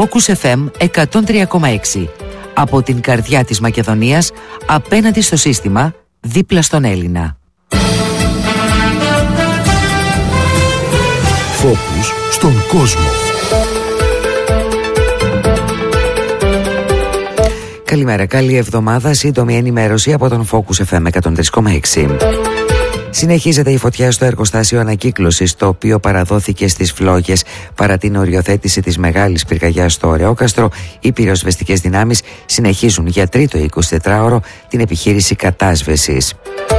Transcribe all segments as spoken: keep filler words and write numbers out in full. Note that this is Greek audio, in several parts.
Focus εφ εμ εκατόν τρία κόμμα έξι. Από την καρδιά της Μακεδονίας, απέναντι στο σύστημα, δίπλα στον Έλληνα. Focus στον κόσμο. Καλημέρα, καλή εβδομάδα. Σύντομη ενημέρωση από τον Focus εφ εμ εκατόν τρία κόμμα έξι. Συνεχίζεται η φωτιά στο εργοστάσιο ανακύκλωσης, το οποίο παραδόθηκε στις φλόγες παρά την οριοθέτηση της μεγάλης πυρκαγιάς στο Ωρεόκαστρο. Οι πυροσβεστικές δυνάμεις συνεχίζουν για τρίτο εικοσιτετράωρο την επιχείρηση κατάσβεσης.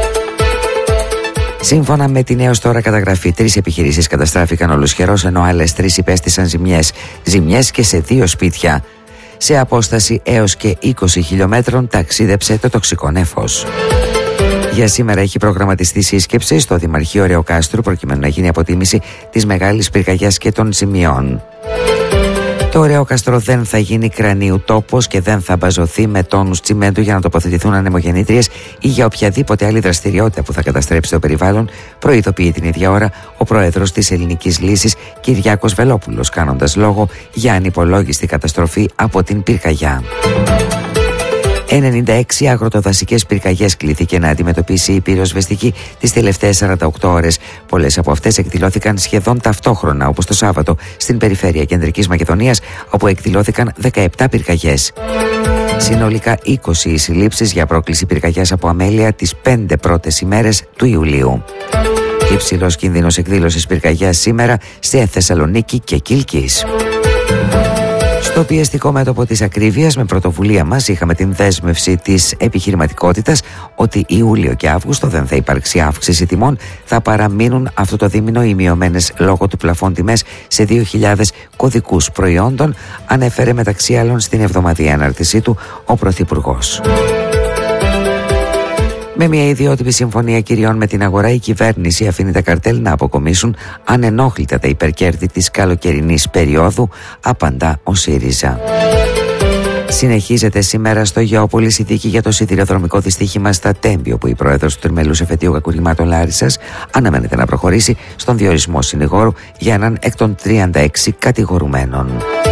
Σύμφωνα με την έως τώρα καταγραφή, τρεις επιχειρήσεις καταστράφηκαν ολοσχερώς, ενώ άλλες τρεις υπέστησαν ζημιές. Ζημιές και σε δύο σπίτια. Σε απόσταση έως και είκοσι χιλιόμετρων ταξίδεψε το τοξικό νέφος. Για σήμερα έχει προγραμματιστεί σύσκεψη στο Δημαρχείο Ωρεοκάστρου προκειμένου να γίνει αποτίμηση της μεγάλης πυρκαγιάς και των ζημιών. Το Ωρεόκαστρο δεν θα γίνει κρανίου τόπος και δεν θα μπαζωθεί με τόνους τσιμέντου για να τοποθετηθούν ανεμογεννήτριες ή για οποιαδήποτε άλλη δραστηριότητα που θα καταστρέψει το περιβάλλον, προειδοποιεί την ίδια ώρα ο πρόεδρος της Ελληνικής Λύσης, Κυριάκος Βελόπουλος, κάνοντας λόγο για ανυπολόγιστη καταστροφή από την πυρκαγιά. ενενήντα έξι αγροτοδασικές πυρκαγιές κλήθηκε να αντιμετωπίσει η πυροσβεστική τις τελευταίες σαράντα οκτώ ώρες. Πολλές από αυτές εκδηλώθηκαν σχεδόν ταυτόχρονα, όπως το Σάββατο στην περιφέρεια Κεντρικής Μακεδονίας, όπου εκδηλώθηκαν δεκαεπτά πυρκαγιές. Συνολικά είκοσι οι συλλήψεις για πρόκληση πυρκαγιάς από αμέλεια τις πέντε πρώτες ημέρες του Ιουλίου. Υψηλός κίνδυνος εκδήλωσης πυρκαγιάς σήμερα σε Θεσσαλονίκη και Κιλκής. Στο πιεστικό μέτωπο της ακρίβειας, με πρωτοβουλία μας είχαμε την δέσμευση της επιχειρηματικότητας ότι Ιούλιο και Αύγουστο δεν θα υπάρξει αύξηση τιμών, θα παραμείνουν αυτό το δίμηνο οι μειωμένες λόγω του πλαφών τιμές σε δύο χιλιάδες κωδικούς προϊόντων, ανέφερε μεταξύ άλλων στην εβδομαδιαία ανάρτησή του ο Πρωθυπουργός. Με μια ιδιότυπη συμφωνία κυριών με την αγορά, η κυβέρνηση αφήνει τα καρτέλ να αποκομίσουν ανενόχλητα τα υπερκέρδη της καλοκαιρινής περίοδου, απαντά ο ΣΥΡΙΖΑ. Συνεχίζεται σήμερα στο Γεώπολης η δίκη για το σιδηροδρομικό δυστύχημα στα Τέμπη, όπου η πρόεδρος του Τριμελούς Εφετείου Κακουργημάτων Λάρισσας αναμένεται να προχωρήσει στον διορισμό συνηγόρου για έναν εκ των τριάντα έξι κατηγορουμένων.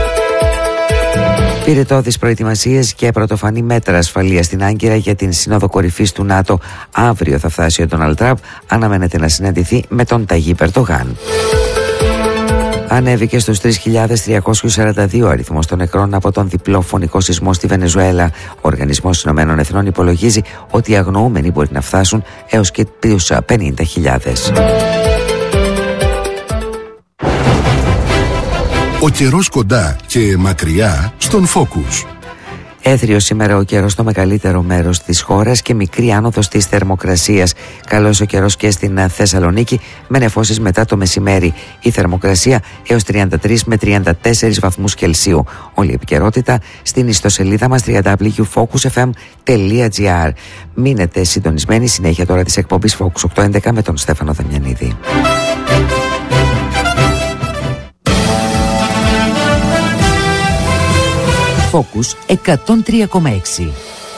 Πυρετώδεις προετοιμασίες και πρωτοφανή μέτρα ασφαλείας στην Άγκυρα για την Σύνοδο Κορυφής του ΝΑΤΟ. Αύριο θα φτάσει ο Ντόναλντ Τραμπ, αναμένεται να συναντηθεί με τον Ταγίπ Ερντογάν. Ανέβηκε στους τρεις χιλιάδες τριακόσιους σαράντα δύο ο αριθμός των νεκρών από τον διπλό φωνικό σεισμό στη Βενεζουέλα. Ο Οργανισμός Ηνωμένων Εθνών υπολογίζει ότι οι αγνοούμενοι μπορεί να φτάσουν έως και τους πενήντα χιλιάδες. Ο καιρός κοντά και μακριά στον Focus. Έθριος σήμερα ο καιρός στο μεγαλύτερο μέρος της χώρας και μικρή άνοδος της θερμοκρασίας. Καλός ο καιρός και στην Θεσσαλονίκη, με νεφώσεις μετά το μεσημέρι. Η θερμοκρασία έως τριάντα τρεις με τριάντα τέσσερις βαθμούς Κελσίου. Όλη η επικαιρότητα στην ιστοσελίδα μας double-u double-u double-u τελεία focus f m τελεία g r. Μείνετε συντονισμένοι, συνέχεια τώρα της εκπομπής Focus οκτακόσια έντεκα με τον Στέφανο Δαμιανίδη. Focus εκατόν τρία κόμμα έξι.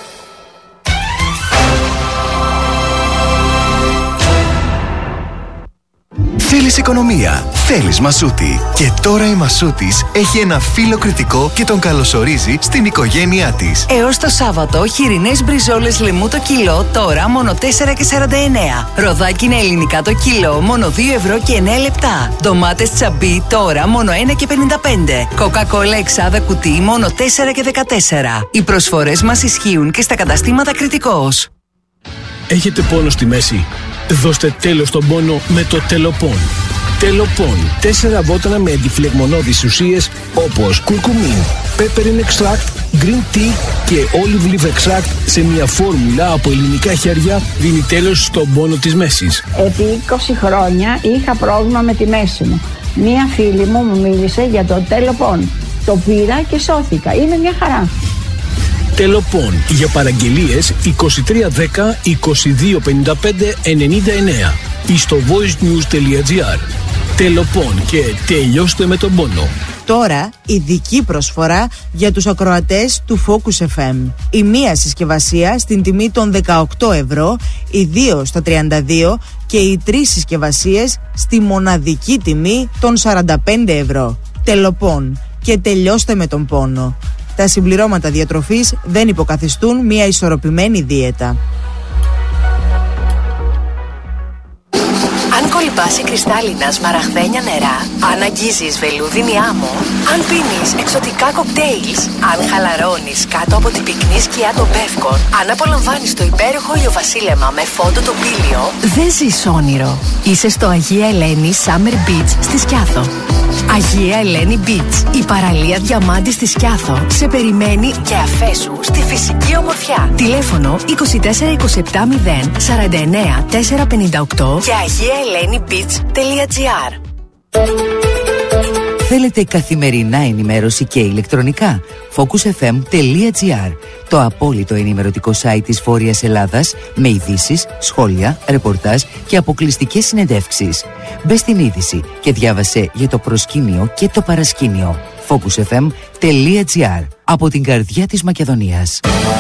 Θέλεις οικονομία, θέλεις Μασούτη. Και τώρα η Μασούτης έχει ένα φύλλο κριτικό και τον καλωσορίζει στην οικογένειά της. Έως το Σάββατο, χοιρινές μπριζόλες λεμού το κιλό, τώρα μόνο τέσσερα και σαράντα εννέα. Ροδάκινα ελληνικά το κιλό, μόνο δύο ευρώ και εννέα λεπτά. Ντομάτες τσαμπί, τώρα μόνο ένα και πενήντα πέντε. Κοκακόλα εξάδα κουτί, μόνο τέσσερα και δεκατέσσερα. Οι προσφορές μας ισχύουν και στα καταστήματα Κριτικός. Έχετε πόνο στη μέση? Δώστε τέλος στον πόνο με το Τελοπών. Τελοπών. Τέσσερα βότανα με αντιφλεγμονώδεις ουσίες όπως κουρκουμίν, peppermint extract, green tea και olive leaf extract σε μια φόρμουλα από ελληνικά χέρια δίνει τέλος στον πόνο της μέσης. Επί είκοσι χρόνια είχα πρόβλημα με τη μέση μου. Μία φίλη μου μου μίλησε για το Τελοπών. Το πήρα και σώθηκα. Είναι μια χαρά. Τελοπών. Για παραγγελίες είκοσι τρία δέκα είκοσι δύο πενήντα πέντε ενενήντα εννέα ή στο voicenews τελεία gr. Τελοπών και τελειώστε με τον πόνο. Τώρα ειδική προσφορά για τους ακροατές του Focus εφ εμ. Η μία συσκευασία στην τιμή των δεκαοκτώ ευρώ, οι δύο στα τριάντα δύο και οι τρεις συσκευασίες στη μοναδική τιμή των σαράντα πέντε ευρώ. Τελοπών. και τελειώστε με τον πόνο. Τα συμπληρώματα διατροφής δεν υποκαθιστούν μια ισορροπημένη δίαιτα. Αν κολυμπάσει κρυστάλλινα σμαραγδένια νερά, αν αγγίζεις βελούδινη άμμο, αν πίνεις εξωτικά κοκτέιλς, αν χαλαρώνεις κάτω από την πυκνή σκιά των Πεύκων, αν απολαμβάνεις το υπέροχο ηλιοβασίλεμα με φόντο τοπήλιο, δεν ζεις όνειρο. Είσαι στο Αγία Ελένη Summer Beach στη Σκιάθο. Αγία Ελένη Beach, η παραλία διαμάντη στη Σκιάθο, σε περιμένει και αφέσου στη φυσική ομορφιά. Τηλέφωνο είκοσι τέσσερα είκοσι επτά μηδέν σαράντα εννέα τετρακόσια πενήντα οκτώ και αγία ελένη μπιτς τελεία τζι άρ. Θέλετε καθημερινά ενημέρωση και ηλεκτρονικά? focus f m τελεία τζι άρ, το απόλυτο ενημερωτικό site της Βόρειας Ελλάδας, με ειδήσεις, σχόλια, ρεπορτάζ και αποκλειστικές συνεντεύξεις. Μπες στην είδηση και διάβασε για το προσκήνιο και το παρασκήνιο. focus f m τελεία τζι άρ, από την καρδιά της Μακεδονίας.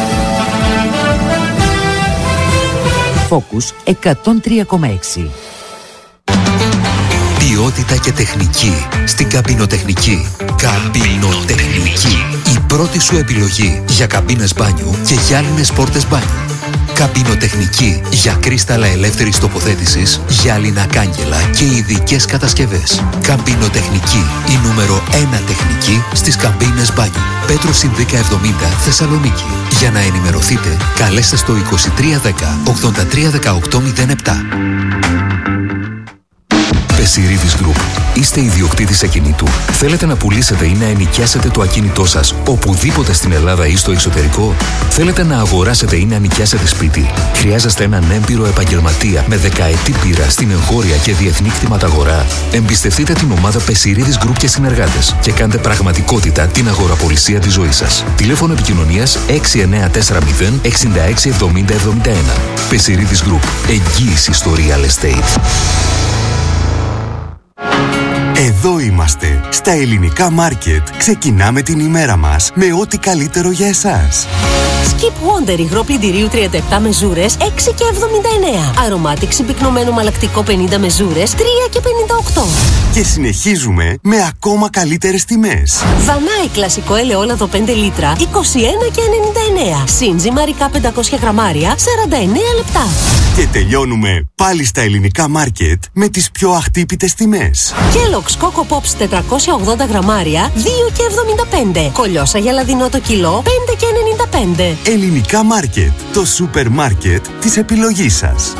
Focus εκατόν τρία κόμμα έξι. Ποιότητα και τεχνική στην καμπινοτεχνική. Καμπινοτεχνική. Η πρώτη σου επιλογή για καμπίνες μπάνιου και γυάλινες πόρτες μπάνιου. Καμπινοτεχνική για κρίσταλα ελεύθερης τοποθέτησης, γυάλινα κάγκελα και ειδικές κατασκευές. Καμπινοτεχνική, η νούμερο ένα τεχνική στις καμπίνες μπάνιου. Πέτρο Συνδίκα εβδομήντα, Θεσσαλονίκη. Για να ενημερωθείτε, καλέστε στο είκοσι τρία δέκα ογδόντα τρία δεκαοκτώ μηδέν επτά. Πεσιρίδης Group. Είστε ιδιοκτήτης ακινήτου? Θέλετε να πουλήσετε ή να ενοικιάσετε το ακίνητό σας οπουδήποτε στην Ελλάδα ή στο εξωτερικό? Θέλετε να αγοράσετε ή να νοικιάσετε σπίτι? Χρειάζεστε έναν έμπειρο επαγγελματία με δεκαετή πείρα στην εγχώρια και διεθνή κτηματαγορά? Εμπιστευτείτε την ομάδα Πεσιρίδης Group και συνεργάτες και κάντε πραγματικότητα την αγοραπολισία της ζωής σας. Τηλέφωνο επικοινωνίας έξι εννέα τέσσερα μηδέν εξήντα έξι εβδομήντα εβδομήντα ένα. Πεσιρίδης Group. Εγγύηση στο real estate. Εδώ είμαστε, στα Ελληνικά Μάρκετ. Ξεκινάμε την ημέρα μας με ό,τι καλύτερο για εσάς. Skip Wonder υγρό πλυντηρίου τριάντα επτά μεζούρες έξι και εβδομήντα εννέα. Aromatic συμπυκνωμένο μαλακτικό πενήντα μεζούρες τρία και πενήντα οκτώ. Και συνεχίζουμε με ακόμα καλύτερες τιμές. Δανάη κλασικό ελαιόλαδο πέντε λίτρα είκοσι ένα και ενενήντα εννέα. Σίντζι μαρικά πεντακόσια γραμμάρια σαράντα εννέα λεπτά. Και τελειώνουμε πάλι στα Ελληνικά Μάρκετ με τις πιο αχτύπητες τιμές. Kellogg's Coco Pops τετρακόσια ογδόντα γραμμάρια δύο και εβδομήντα πέντε. Κολιόσα γελαδινό το κιλό πέντε και ενενήντα πέντε. Ελληνικά Μάρκετ, το σούπερ μάρκετ της επιλογής σας.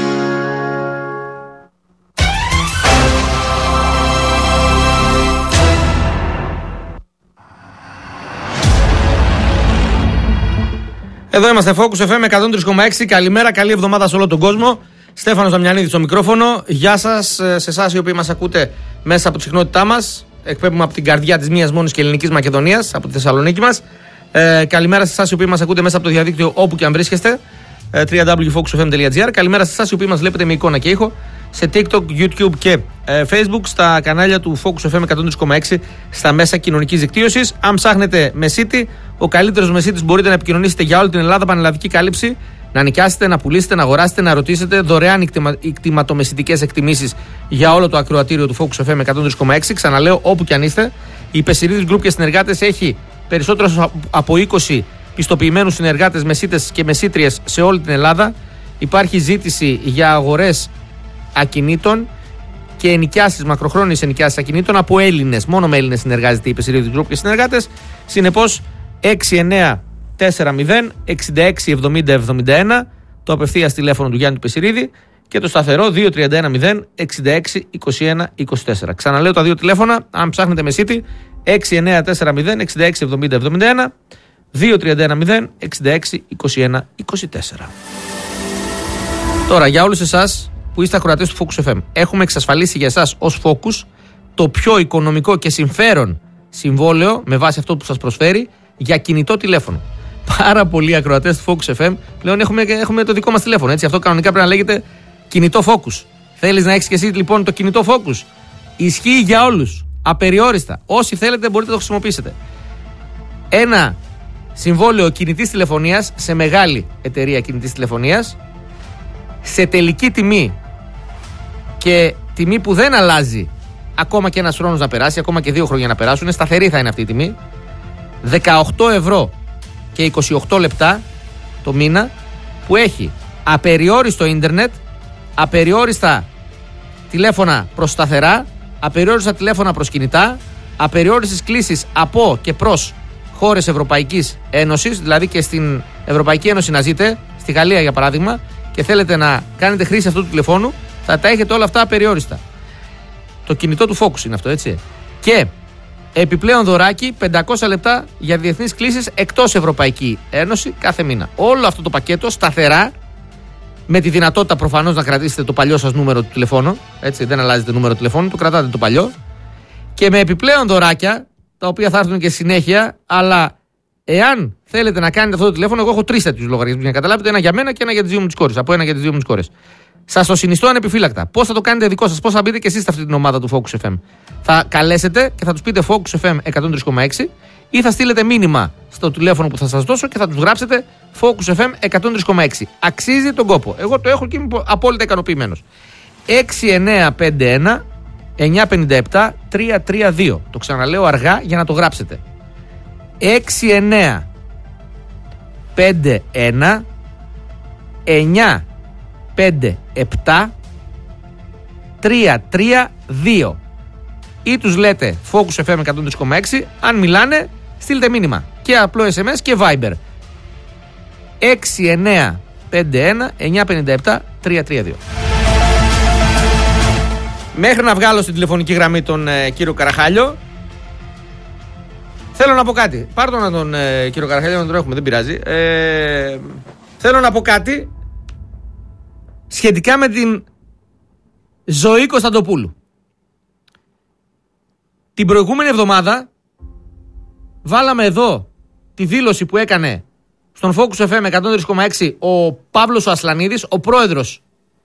Εδώ είμαστε, Focus εφ εμ εκατόν τρία κόμμα έξι. Καλημέρα, καλή εβδομάδα σε όλο τον κόσμο. Στέφανος Δαμιανίδης στο μικρόφωνο. Γεια σας σε εσάς οι οποίοι μας ακούτε μέσα από τη συχνότητά μας. Εκπέμπουμε από την καρδιά της μίας μόνης και ελληνικής Μακεδονίας, από τη Θεσσαλονίκη μας. Ε, καλημέρα σε εσάς οι οποίοι μας ακούτε μέσα από το διαδίκτυο όπου και αν βρίσκεστε. Ε, double-u double-u double-u τελεία focus f m τελεία g r. Καλημέρα σε εσάς οι οποίοι μας βλέπετε με εικόνα και ήχο σε TikTok, YouTube και ε, Facebook, στα κανάλια του Focus εφ εμ εκατόν τρία κόμμα έξι, στα μέσα κοινωνικής δικτύωσης. Αν ψάχνετε μεσίτη, ο καλύτερος μεσίτης μπορείτε να επικοινωνήσετε για όλη την Ελλάδα, πανελλαδική κάλυψη, να νοικιάσετε, να πουλήσετε, να αγοράσετε, να ρωτήσετε, δωρεάν κτηματομεσιτικές εκτιμήσεις για όλο το ακροατήριο του Focus εφ εμ εκατόν τρία κόμμα έξι. Ξαναλέω, όπου και αν είστε. Η Πεσιρίδης Group και συνεργάτες έχει περισσότερους από είκοσι πιστοποιημένους συνεργάτες, μεσίτες και μεσίτριες σε όλη την Ελλάδα. Υπάρχει ζήτηση για αγορές ακινήτων και ενοικιάσεις, μακροχρόνιες ενοικιάσεις ακινήτων από Έλληνες. Μόνο με Έλληνες συνεργάζεται η Πεσιρίδης Group και συνεργάτες. Συνεπώς, έξι εννέα τέσσερα μηδέν εξήντα έξι εβδομήντα εβδομήντα ένα, το απευθείας τηλέφωνο του Γιάννη Πεσιρίδη, και το σταθερό δύο τρία ένα μηδέν εξήντα έξι είκοσι ένα είκοσι τέσσερα. Ξαναλέω τα δύο τηλέφωνα, αν ψάχνετε με City, έξι εννέα τέσσερα μηδέν εξήντα έξι εβδομήντα εβδομήντα ένα, δύο τρία ένα μηδέν εξήντα έξι είκοσι ένα είκοσι τέσσερα. Τώρα, για όλους εσάς που είστε ακροατές του Focus εφ εμ, έχουμε εξασφαλίσει για εσάς ως Focus το πιο οικονομικό και συμφέρον συμβόλαιο με βάση αυτό που σας προσφέρει για κινητό τηλέφωνο. Πάρα πολλοί ακροατές του Focus εφ εμ πλέον έχουμε, έχουμε το δικό μας τηλέφωνο. Έτσι. Αυτό κανονικά πρέπει να λέγεται κινητό Focus. Θέλεις να έχεις και εσύ λοιπόν το κινητό Focus? Ισχύει για όλους. Απεριόριστα. Όσοι θέλετε μπορείτε να το χρησιμοποιήσετε. Ένα συμβόλαιο κινητής τηλεφωνίας σε μεγάλη εταιρεία κινητής τηλεφωνίας, σε τελική τιμή και τιμή που δεν αλλάζει ακόμα και ένας χρόνος να περάσει, ακόμα και δύο χρόνια να περάσουν, σταθερή θα είναι αυτή η τιμή. δεκαοκτώ ευρώ και είκοσι οκτώ λεπτά το μήνα, που έχει απεριόριστο ίντερνετ, απεριόριστα τηλέφωνα προς σταθερά, απεριόριστα τηλέφωνα προς κινητά, απεριόριστες κλήσεις από και προς χώρες Ευρωπαϊκής Ένωσης, δηλαδή και στην Ευρωπαϊκή Ένωση να ζείτε, στη Γαλλία για παράδειγμα, και θέλετε να κάνετε χρήση αυτού του τηλεφώνου, θα τα έχετε όλα αυτά απεριόριστα. Το κινητό του Focus είναι αυτό, έτσι. Και επιπλέον δωράκι πεντακόσια λεπτά για διεθνείς κλήσεις εκτός Ευρωπαϊκή Ένωση κάθε μήνα. Όλο αυτό το πακέτο σταθερά, με τη δυνατότητα προφανώς να κρατήσετε το παλιό σας νούμερο του τηλεφώνου, έτσι, δεν αλλάζετε νούμερο του τηλεφώνου, το κρατάτε το παλιό, και με επιπλέον δωράκια, τα οποία θα έρθουν και συνέχεια, αλλά εάν θέλετε να κάνετε αυτό το τηλέφωνο, εγώ έχω τρεις τέτοιους λογαριασμούς για να καταλάβετε, ένα για μένα και ένα για τις δύο μου τις κόρες. Από ένα για τις δύο μου τις κόρες. Σας το συνιστώ ανεπιφύλακτα. Πώς θα το κάνετε δικό σας, πώς θα μπείτε και εσείς σε αυτή την ομάδα του Focus εφ εμ. Θα καλέσετε και θα τους πείτε Focus εφ εμ εκατόν τρία κόμμα έξι ή θα στείλετε μήνυμα στο τηλέφωνο που θα σας δώσω και θα τους γράψετε Focus εφ εμ εκατόν τρία κόμμα έξι. Αξίζει τον κόπο. Εγώ το έχω και είμαι απόλυτα ικανοποιημένος. έξι εννιά πέντε ένα εννιά πέντε επτά τρία τρία δύο. Το ξαναλέω αργά για να το γράψετε. έξι εννιά πέντε ένα εννιά πέντε επτά τρία τρία δύο. Ή τους λέτε Focus εφ εμ εκατόν τρία κόμμα έξι. Αν μιλάνε, στείλτε μήνυμα και απλό ες εμ ες και Viber. έξι εννιά πέντε ένα εννιά πέντε επτά τρία τρία δύο. Μέχρι να βγάλω στην τηλεφωνική γραμμή τον ε, κύριο Καραχάλιο, θέλω να πω κάτι. Πάρ' τον τον ε, κύριο Καραχάλιο, να τον έχουμε, δεν πειράζει. Ε, θέλω να πω κάτι σχετικά με την Ζωή Κωνσταντοπούλου. Την προηγούμενη εβδομάδα βάλαμε εδώ τη δήλωση που έκανε στον Focus εφ εμ εκατόν τρία κόμμα έξι ο Παύλος ο Ασλανίδης, ο πρόεδρος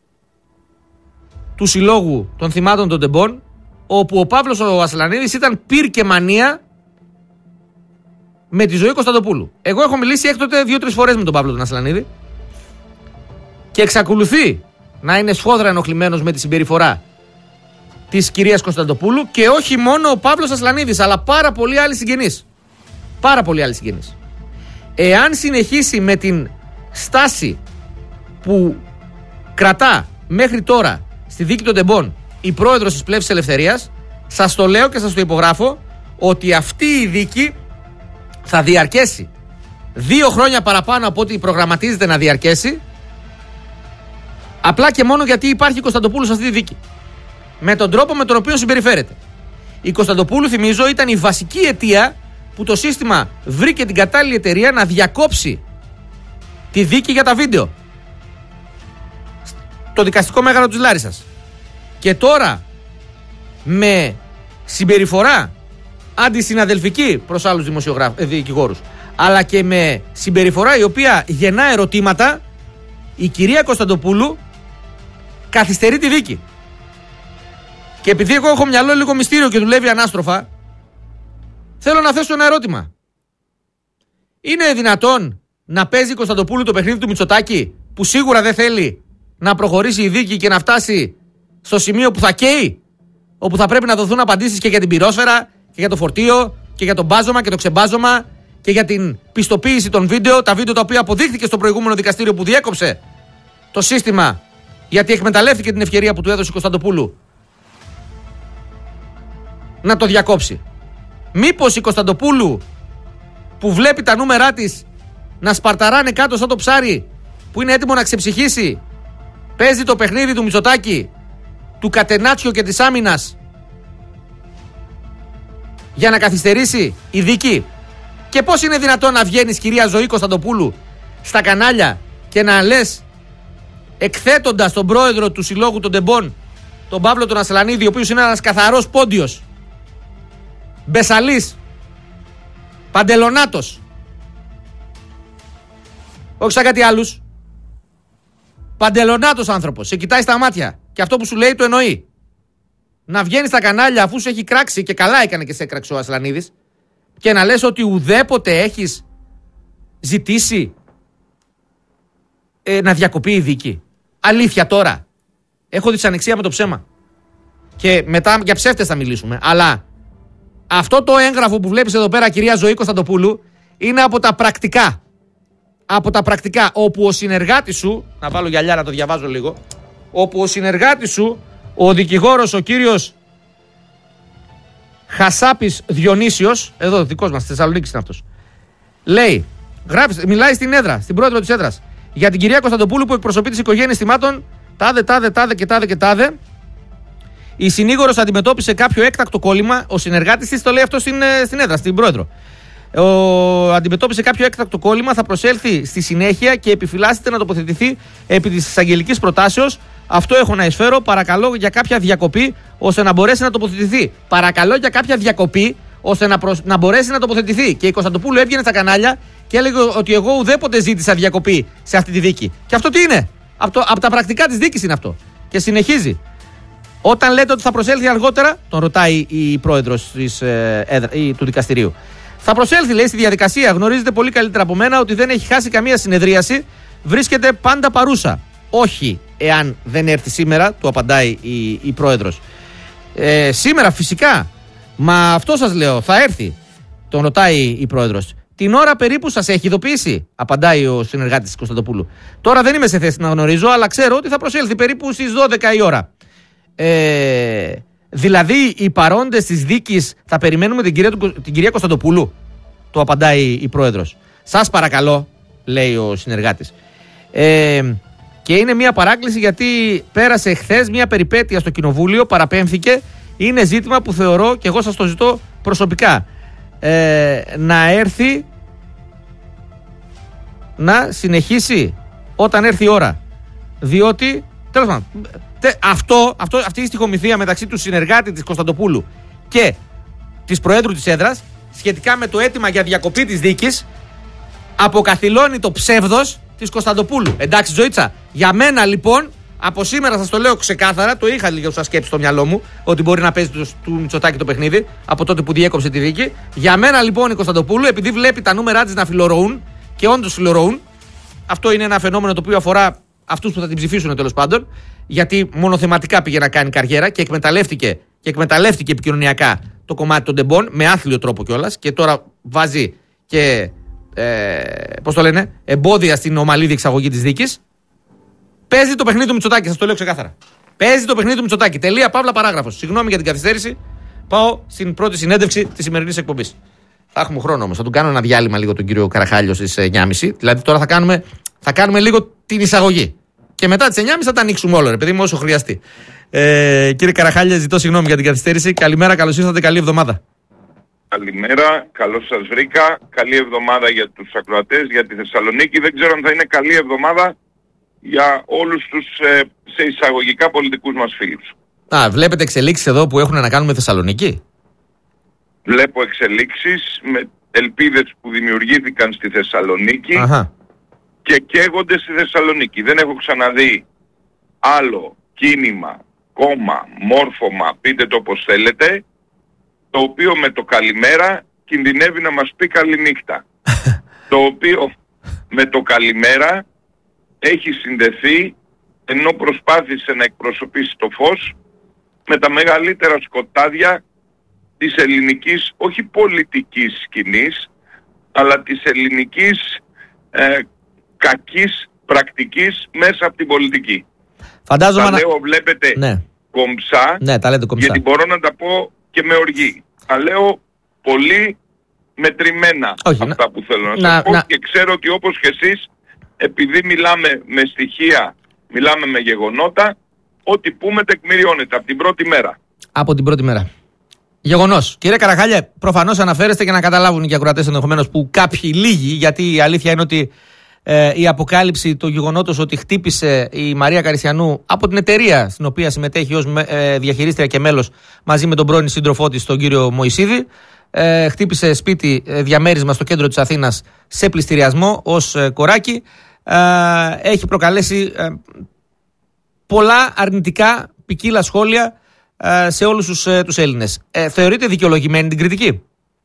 του Συλλόγου των Θυμάτων των Τεμπών, όπου ο Παύλος ο Ασλανίδης ήταν πυρ και μανία με τη Ζωή Κωνσταντοπούλου. Εγώ έχω μιλήσει έκτοτε δύο-τρεις φορές με τον Παύλο τον Ασλανίδη και εξακολουθεί να είναι σφόδρα ενοχλημένος με τη συμπεριφορά της κυρίας Κωνσταντοπούλου, και όχι μόνο ο Παύλος Ασλανίδης, αλλά πάρα πολλοί άλλοι συγγενείς. Πάρα πολλοί άλλοι συγγενείς. Εάν συνεχίσει με την στάση που κρατά μέχρι τώρα στη δίκη των Τεμπών η πρόεδρος της Πλεύσης Ελευθερίας, σας το λέω και σας το υπογράφω, ότι αυτή η δίκη θα διαρκέσει δύο χρόνια παραπάνω από ό,τι προγραμματίζεται να διαρκέσει, απλά και μόνο γιατί υπάρχει η Κωνσταντοπούλου σε αυτή τη δίκη. Με τον τρόπο με τον οποίο συμπεριφέρεται. Η Κωνσταντοπούλου, θυμίζω, ήταν η βασική αιτία που το σύστημα βρήκε την κατάλληλη εταιρεία να διακόψει τη δίκη για τα βίντεο. Το δικαστικό μέγαρο της Λάρισσας. Και τώρα, με συμπεριφορά αντισυναδελφική προς άλλους δημοσιογράφους, ε, δικηγόρους, αλλά και με συμπεριφορά η οποία γεννά ερωτήματα, η κυρία Κωνσταντοπούλου καθυστερεί τη δίκη. Και επειδή εγώ έχω μυαλό λίγο μυστήριο και δουλεύει ανάστροφα, θέλω να θέσω ένα ερώτημα. Είναι δυνατόν να παίζει η Κωνσταντοπούλου το παιχνίδι του Μητσοτάκη, που σίγουρα δεν θέλει να προχωρήσει η δίκη και να φτάσει στο σημείο που θα καίει, όπου θα πρέπει να δοθούν απαντήσεις και για την πυρόσφαιρα και για το φορτίο και για το μπάζωμα και το ξεμπάζωμα και για την πιστοποίηση των βίντεο, τα βίντεο τα οποία αποδείχθηκε στο προηγούμενο δικαστήριο που διέκοψε το σύστημα γιατί εκμεταλλεύτηκε την ευκαιρία που του έδωσε η Κωνσταντοπούλου να το διακόψει. Μήπως η Κωνσταντοπούλου, που βλέπει τα νούμερά της να σπαρταράνε κάτω σαν το ψάρι που είναι έτοιμο να ξεψυχήσει, παίζει το παιχνίδι του Μητσοτάκη, του Κατενάτσιο και της άμυνας για να καθυστερήσει η δίκη? Και πώς είναι δυνατόν να βγαίνεις, κυρία Ζωή Κωνσταντοπούλου, στα κανάλια και να λες, εκθέτοντας τον πρόεδρο του Συλλόγου των Τεμπών, τον Παύλο τον Ασλανίδη, ο οποίος είναι ένας καθαρός πόντιος, μπεσαλής, παντελονάτος, όχι σαν κάτι άλλους, παντελονάτος άνθρωπος, σε κοιτάει στα μάτια και αυτό που σου λέει το εννοεί. Να βγαίνει στα κανάλια αφού σου έχει κράξει, και καλά έκανε και σε έκραξε ο Ασλανίδης, και να λες ότι ουδέποτε έχεις ζητήσει ε, να διακοπεί η δίκη. Αλήθεια τώρα. Έχω δυσανεξία με το ψέμα. Και μετά για ψεύτες θα μιλήσουμε. Αλλά αυτό το έγγραφο που βλέπεις εδώ πέρα, κυρία Ζωή Κωνσταντοπούλου, είναι από τα πρακτικά. Από τα πρακτικά, όπου ο συνεργάτης σου, να βάλω γυαλιά να το διαβάζω λίγο, όπου ο συνεργάτης σου, ο δικηγόρος, ο κύριος Χασάπης Διονύσιος, εδώ δικός μας, στη Θεσσαλονίκη είναι αυτός, λέει, γράφει, μιλάει στην έδρα, στην πρόεδρο της έδρας, για την κυρία Κωνσταντοπούλου που εκπροσωπεί τις οικογένειες θυμάτων, τάδε, τάδε, τάδε και τάδε και τάδε. Η συνήγορος αντιμετώπισε κάποιο έκτακτο κόλλημα, ο συνεργάτης της το λέει αυτό στην, στην έδρα, στην πρόεδρο. Ο, αντιμετώπισε κάποιο έκτακτο κόλλημα, θα προσέλθει στη συνέχεια και επιφυλάσσεται να τοποθετηθεί επί της εισαγγελικής προτάσεως. Αυτό έχω να εισφέρω. Παρακαλώ για κάποια διακοπή ώστε να μπορέσει να τοποθετηθεί. Παρακαλώ για κάποια διακοπή ώστε να, προσ... να μπορέσει να τοποθετηθεί. Και η Κωνσταντοπούλου έβγαινε στα κανάλια και έλεγε ότι εγώ ουδέποτε ζήτησα διακοπή σε αυτή τη δίκη. Και αυτό τι είναι? Από, το... από τα πρακτικά της δίκης είναι αυτό. Και συνεχίζει. Όταν λέτε ότι θα προσέλθει αργότερα, τον ρωτάει η πρόεδρος της, ε, έδρα... του δικαστηρίου. Θα προσέλθει, λέει, στη διαδικασία. Γνωρίζετε πολύ καλύτερα από μένα ότι δεν έχει χάσει καμία συνεδρίαση. Βρίσκεται πάντα παρούσα. Όχι, εάν δεν έρθει σήμερα, του απαντάει η, η πρόεδρος. Ε, σήμερα, φυσικά. Μα αυτό σας λέω, θα έρθει. Τον ρωτάει η πρόεδρος. Την ώρα περίπου σας έχει ειδοποιήσει, απαντάει ο συνεργάτης της Κωνσταντοπούλου. Τώρα δεν είμαι σε θέση να γνωρίζω, αλλά ξέρω ότι θα προσέλθει περίπου στις δώδεκα η ώρα. Ε, δηλαδή, οι παρόντες της δίκης θα περιμένουμε την κυρία, την κυρία Κωνσταντοπούλου, του απαντάει η πρόεδρος. Σας παρακαλώ, λέει ο συνεργάτης. Ε, και είναι μια παράκληση γιατί πέρασε χθες μια περιπέτεια στο κοινοβούλιο, παραπέμφθηκε. Είναι ζήτημα που θεωρώ και εγώ σας το ζητώ προσωπικά. Ε, να έρθει να συνεχίσει όταν έρθει η ώρα. Διότι, τέλος πάντων, αυτό, αυτό, αυτή η στοιχομηθεία μεταξύ του συνεργάτη της Κωνσταντοπούλου και της Προέδρου της έδρας σχετικά με το αίτημα για διακοπή της δίκης αποκαθιλώνει το ψεύδος της Κωνσταντοπούλου. Εντάξει, Ζωήτσα, για μένα λοιπόν, από σήμερα σας το λέω ξεκάθαρα, το είχα λίγο σαν σκέψη στο μυαλό μου, ότι μπορεί να παίζει του, του Μητσοτάκη το παιχνίδι από τότε που διέκοψε τη δίκη. Για μένα λοιπόν η Κωνσταντοπούλου, επειδή βλέπει τα νούμερά της να φιλορροούν και όντως φιλορροούν, αυτό είναι ένα φαινόμενο το οποίο αφορά αυτούς που θα την ψηφίσουν τέλος πάντων, γιατί μονοθεματικά πήγε να κάνει καριέρα και εκμεταλλεύτηκε, και εκμεταλλεύτηκε επικοινωνιακά το κομμάτι των ντεμπών με άθλιο τρόπο κιόλας και τώρα βάζει και ε, πώς το λένε, εμπόδια στην ομαλή διεξαγωγή της δίκης. Παίζει το παιχνίδι του Μητσοτάκη, σας το λέω ξεκάθαρα. Παίζει το παιχνίδι του Μητσοτάκη. Τελεία, παύλα, παράγραφος. Συγγνώμη για την καθυστέρηση. Πάω στην πρώτη συνέντευξη της σημερινής εκπομπής. Θα έχουμε χρόνο όμως. Θα του κάνω ένα διάλειμμα λίγο τον κύριο Καραχάλιο στις εννιά και μισή. Δηλαδή τώρα θα κάνουμε, θα κάνουμε λίγο την εισαγωγή. Και μετά τις εννιά και μισή θα τα ανοίξουμε όλο, ρε παιδί μου, όσο χρειαστεί. Ε, κύριε Καραχάλια, ζητώ συγγνώμη για την καθυστέρηση. Καλημέρα, καλώς ήρθατε, καλή εβδομάδα. Καλημέρα, καλώς σας βρήκα. Καλή εβδομάδα για τους ακροατές, για τη Θεσσαλονίκη. Δεν ξέρω αν θα είναι καλή εβδομάδα για όλους τους ε, σε εισαγωγικά πολιτικούς μας φίλους. Α, βλέπετε εξελίξεις εδώ που έχουν να κάνουν με Θεσσαλονίκη. Βλέπω εξελίξεις με ελπίδες που δημιουργήθηκαν στη Θεσσαλονίκη. Αχα. Και καίγονται στη Θεσσαλονίκη. Δεν έχω ξαναδεί άλλο κίνημα, κόμμα, μόρφωμα, πείτε το όπως θέλετε, το οποίο με το καλημέρα κινδυνεύει να μας πει καληνύχτα. Το οποίο με το καλημέρα έχει συνδεθεί, ενώ προσπάθησε να εκπροσωπήσει το φως, με τα μεγαλύτερα σκοτάδια της ελληνικής, όχι πολιτικής σκηνής, αλλά της ελληνικής ε, κακής πρακτικής μέσα από την πολιτική. Φαντάζομαι τα να... λέω, βλέπετε, ναι. κομψά, ναι, τα λέτε κομψά, γιατί μπορώ να τα πω και με οργή. Τα λέω πολύ μετρημένα. Όχι, αυτά να... που θέλω να, να σας πω να... και ξέρω ότι όπως και εσείς, επειδή μιλάμε με στοιχεία, μιλάμε με γεγονότα, ό,τι πούμε τεκμηριώνεται από την πρώτη μέρα. Από την πρώτη μέρα. Γεγονός. Κύριε Καραχάλια, προφανώς αναφέρεστε για να καταλάβουν οι ακροατές ενδεχομένως που κάποιοι λίγοι, γιατί η αλήθεια είναι ότι ε, η αποκάλυψη του γεγονότος ότι χτύπησε η Μαρία Καριστιανού από την εταιρεία στην οποία συμμετέχει ως ε, διαχειρίστρια και μέλος μαζί με τον πρώην σύντροφό της, τον κύριο Μωυσίδη, ε, χτύπησε σπίτι ε, διαμέρισμα στο κέντρο της Αθήνας σε πληστηριασμό ως ε, κοράκι. Ε, έχει προκαλέσει ε, πολλά αρνητικά ποικίλα σχόλια ε, σε όλους τους, ε, τους Έλληνες. Ε, θεωρείτε δικαιολογημένη την κριτική?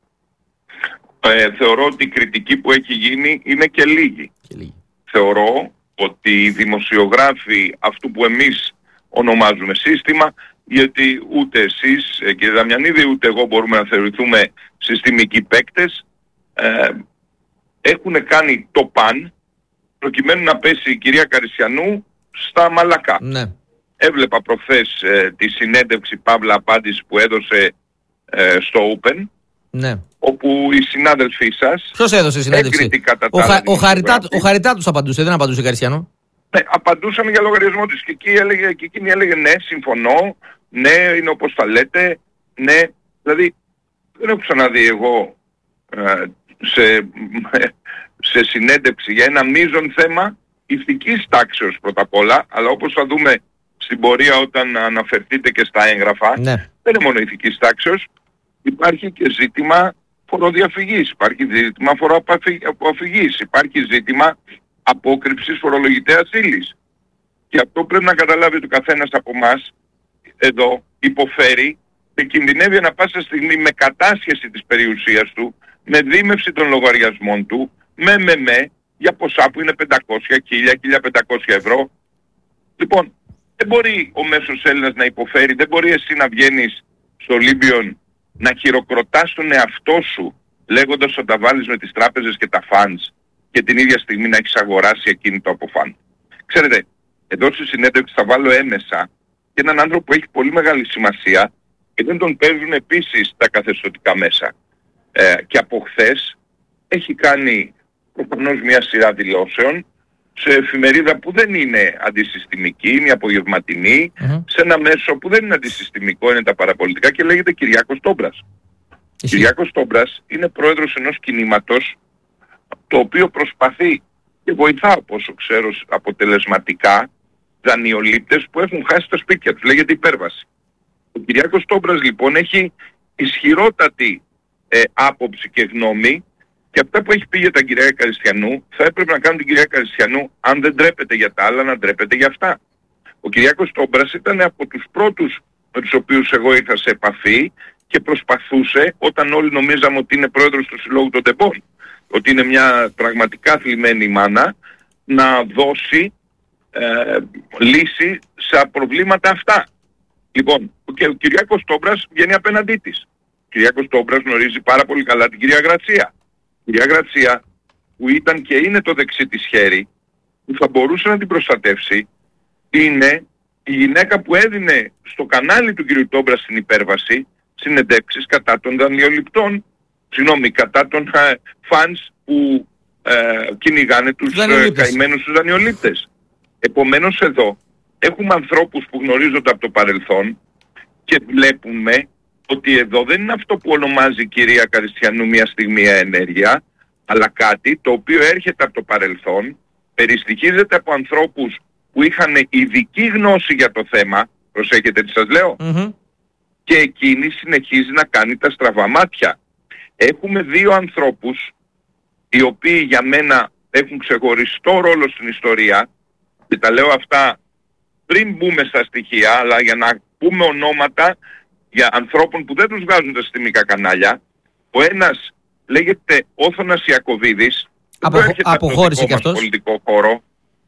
Ε, θεωρώ ότι η κριτική που έχει γίνει είναι και λίγη. Και λίγη. Θεωρώ ότι οι δημοσιογράφοι αυτού που εμείς ονομάζουμε σύστημα γιατί ούτε εσείς κύριε Δαμιανίδη ούτε εγώ μπορούμε να θεωρηθούμε συστημικοί παίκτες. Ε, έχουν κάνει το παν προκειμένου να πέσει η κυρία Καριστιανού στα μαλακά. Ναι. Έβλεπα προχθές ε, τη συνέντευξη παύλα απάντηση που έδωσε ε, στο Open, ναι. όπου οι συνάδελφοί σας... Ποιος έδωσε συνέντευξη? Ο, χα, ο, Χαριτά, ο Χαριτάτος απαντούσε, δεν απαντούσε η Καριστιανού. Ναι, απαντούσαν για λογαριασμό της και, εκεί έλεγε, και εκείνη έλεγε ναι, συμφωνώ, ναι, είναι όπως τα λέτε, ναι. Δηλαδή δεν έχω ξαναδεί εγώ ε, σε, σε συνέντευξη για ένα μείζον θέμα ηθικής τάξεως πρώτα απ' όλα, αλλά όπως θα δούμε στην πορεία όταν αναφερθείτε και στα έγγραφα, ναι. δεν είναι μόνο ηθικής τάξεως, υπάρχει και ζήτημα φοροδιαφυγής, υπάρχει ζήτημα φοροαποφυγής, υπάρχει ζήτημα απόκρυψης φορολογητέας ύλης. Και αυτό πρέπει να καταλάβει ο καθένας από εμάς εδώ υποφέρει και κινδυνεύει ανα πάσα στιγμή με κατάσχεση της περιουσίας του, με δίμευση των λογαριασμών του, με με με για ποσά που είναι πεντακόσια, χίλια, χίλια πεντακόσια ευρώ. Λοιπόν, δεν μπορεί ο μέσος Έλληνας να υποφέρει, δεν μπορεί εσύ να βγαίνεις στο Ολύμπιον να χειροκροτάς τον εαυτό σου λέγοντας ότι τα βάλεις με τις τράπεζες και τα funds και την ίδια στιγμή να έχεις αγοράσει ακίνητο από φαν. Ξέρετε, εδώ στη συνέντευξη θα βάλω έμεσα και έναν άνθρωπο που έχει πολύ μεγάλη σημασία και δεν τον παίρνουν επίσης τα καθεστωτικά μέσα. Ε, και από χθες έχει κάνει προφανώς μια σειρά δηλώσεων σε εφημερίδα που δεν είναι αντισυστημική, είναι απογευματινή, mm-hmm. σε ένα μέσο που δεν είναι αντισυστημικό, είναι τα παραπολιτικά και λέγεται Κυριάκος Τόμπρας. Mm-hmm. Κυριάκος Τόμπρας είναι πρόεδρος ενός κινήματος το οποίο προσπαθεί και βοηθά, όπως ξέρω, αποτελεσματικά δανειολήπτες που έχουν χάσει τα σπίτια τους. Λέγεται υπέρβαση. Ο Κυριάκος Τόμπρας λοιπόν έχει ισχυρότατη ε, άποψη και γνώμη και αυτά που έχει πει για τα κυρία Καριστιανού θα έπρεπε να κάνουν την κυρία Καριστιανού, αν δεν ντρέπεται για τα άλλα, να ντρέπεται για αυτά. Ο Κυριάκος Τόμπρας ήταν από τους πρώτους με τους οποίους εγώ ήρθα σε επαφή και προσπαθούσε, όταν όλοι νομίζαμε ότι είναι πρόεδρος του Συλλόγου των Τεμπών, ότι είναι μια πραγματικά θλιμμένη μάνα, να δώσει ε, λύση σε προβλήματα αυτά. Λοιπόν, και ο Κυριάκος Τόμπρας βγαίνει απέναντί της. Ο Κυριάκος Τόμπρας γνωρίζει πάρα πολύ καλά την κυρία Γρατσία. Η κυρία Γρατσία, που ήταν και είναι το δεξί της χέρι, που θα μπορούσε να την προστατεύσει, είναι η γυναίκα που έδινε στο κανάλι του κυρίου Τόμπρα στην υπέρβαση συνεντεύξεις κατά των δανειοληπτών, συγγνώμη, κατά των φανς που ε, κυνηγάνε τους ε, καημένους τους δανειολήπτες. Επομένως εδώ έχουμε ανθρώπους που γνωρίζονται από το παρελθόν και βλέπουμε ότι εδώ δεν είναι αυτό που ονομάζει η κυρία Καριστιανού μια στιγμιαία ενέργεια, αλλά κάτι το οποίο έρχεται από το παρελθόν, περιστοιχίζεται από ανθρώπους που είχαν ειδική γνώση για το θέμα, προσέχετε τι σας λέω, mm-hmm. και εκείνη συνεχίζει να κάνει τα στραβά μάτια. Έχουμε δύο ανθρώπους οι οποίοι για μένα έχουν ξεχωριστό ρόλο στην ιστορία και τα λέω αυτά πριν μπούμε στα στοιχεία, αλλά για να πούμε ονόματα για ανθρώπων που δεν τους βγάζουν τα συστημικά κανάλια. Ο ένας λέγεται Όθωνας Ιακωβίδης, Απο, αποχώρησε και αυτός. Πολιτικό χώρο.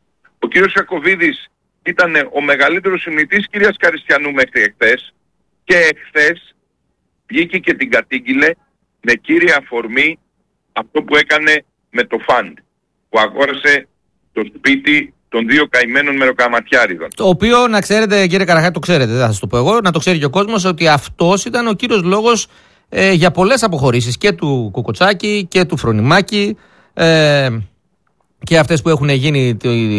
Ο κύριος Ιακωβίδης ήταν ο μεγαλύτερος συμνητής κυρίας Καριστιανού μέχρι εχθές και εχθές βγήκε και την κατήγγειλε με κύρια αφορμή αυτό που έκανε με το φαντ, που αγόρασε το σπίτι των δύο καημένων μεροκαματιάριδων. Το οποίο, να ξέρετε κύριε Καραχάτη, το ξέρετε, δεν θα σας το πω εγώ, να το ξέρει και ο κόσμος, ότι αυτός ήταν ο κύριος λόγος ε, για πολλές αποχωρήσεις και του Κοκοτσάκη και του Φρονιμάκη ε, και αυτές που έχουν γίνει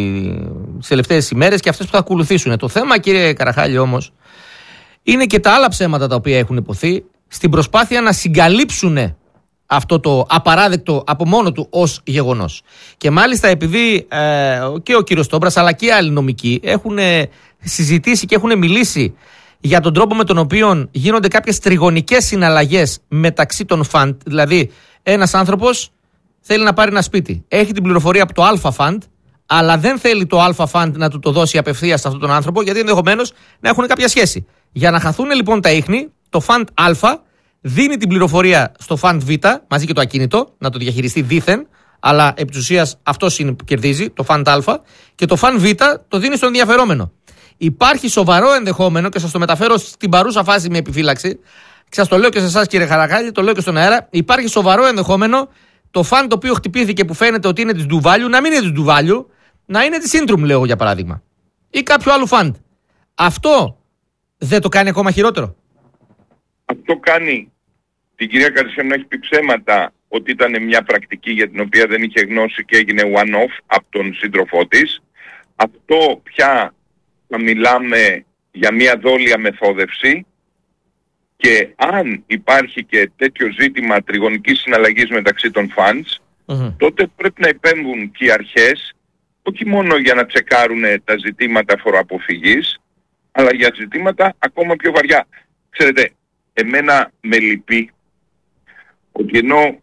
τις τελευταίες ημέρες και αυτές που θα ακολουθήσουν. Το θέμα, κύριε Καραχάλη, όμως, είναι και τα άλλα ψέματα τα οποία έχουν υποθεί στην προσπάθεια να συγκαλύψουν αυτό το απαράδεκτο από μόνο του ως γεγονός. Και μάλιστα επειδή ε, και ο κύριος Τόμπρας αλλά και άλλοι νομικοί έχουν συζητήσει και έχουν μιλήσει για τον τρόπο με τον οποίο γίνονται κάποιες τριγωνικές συναλλαγές μεταξύ των φαντ. Δηλαδή ένας άνθρωπος θέλει να πάρει ένα σπίτι, έχει την πληροφορία από το Α φαντ, αλλά δεν θέλει το Α φαντ να του το δώσει απευθείας σε αυτόν τον άνθρωπο, γιατί ενδεχομένως να έχουν κάποια σχέση. Για να χαθούν λοιπόν τα ίχνη, το φαντ Α δίνει την πληροφορία στο φαντ Β μαζί και το ακίνητο, να το διαχειριστεί δήθεν, αλλά επί της ουσίας αυτός είναι που κερδίζει, το φαντ Α, και το φαντ Β το δίνει στον ενδιαφερόμενο. Υπάρχει σοβαρό ενδεχόμενο, και σας το μεταφέρω στην παρούσα φάση με επιφύλαξη, και σας το λέω και σε εσάς κύριε Χαρακάλη, το λέω και στον αέρα, υπάρχει σοβαρό ενδεχόμενο το φαν το οποίο χτυπήθηκε που φαίνεται ότι είναι της Ντουβάλιου να μην είναι της Ντουβάλιου, να είναι της Intrum, λέω για παράδειγμα. Ή κάποιο άλλο φαν. Αυτό δεν το κάνει ακόμα χειρότερο? Αυτό κάνει την κυρία Καρσιανού να έχει πει ψέματα ότι ήταν μια πρακτική για την οποία δεν είχε γνώση και έγινε one-off από τον σύντροφό της. Αυτό πια θα μιλάμε για μια δόλια μεθόδευση, και αν υπάρχει και τέτοιο ζήτημα τριγωνικής συναλλαγής μεταξύ των fans, mm-hmm. τότε πρέπει να επέμβουν και οι αρχές, όχι μόνο για να τσεκάρουν τα ζητήματα φοροαποφυγής, αλλά για ζητήματα ακόμα πιο βαριά. Ξέρετε, εμένα με λυπεί ότι ενώ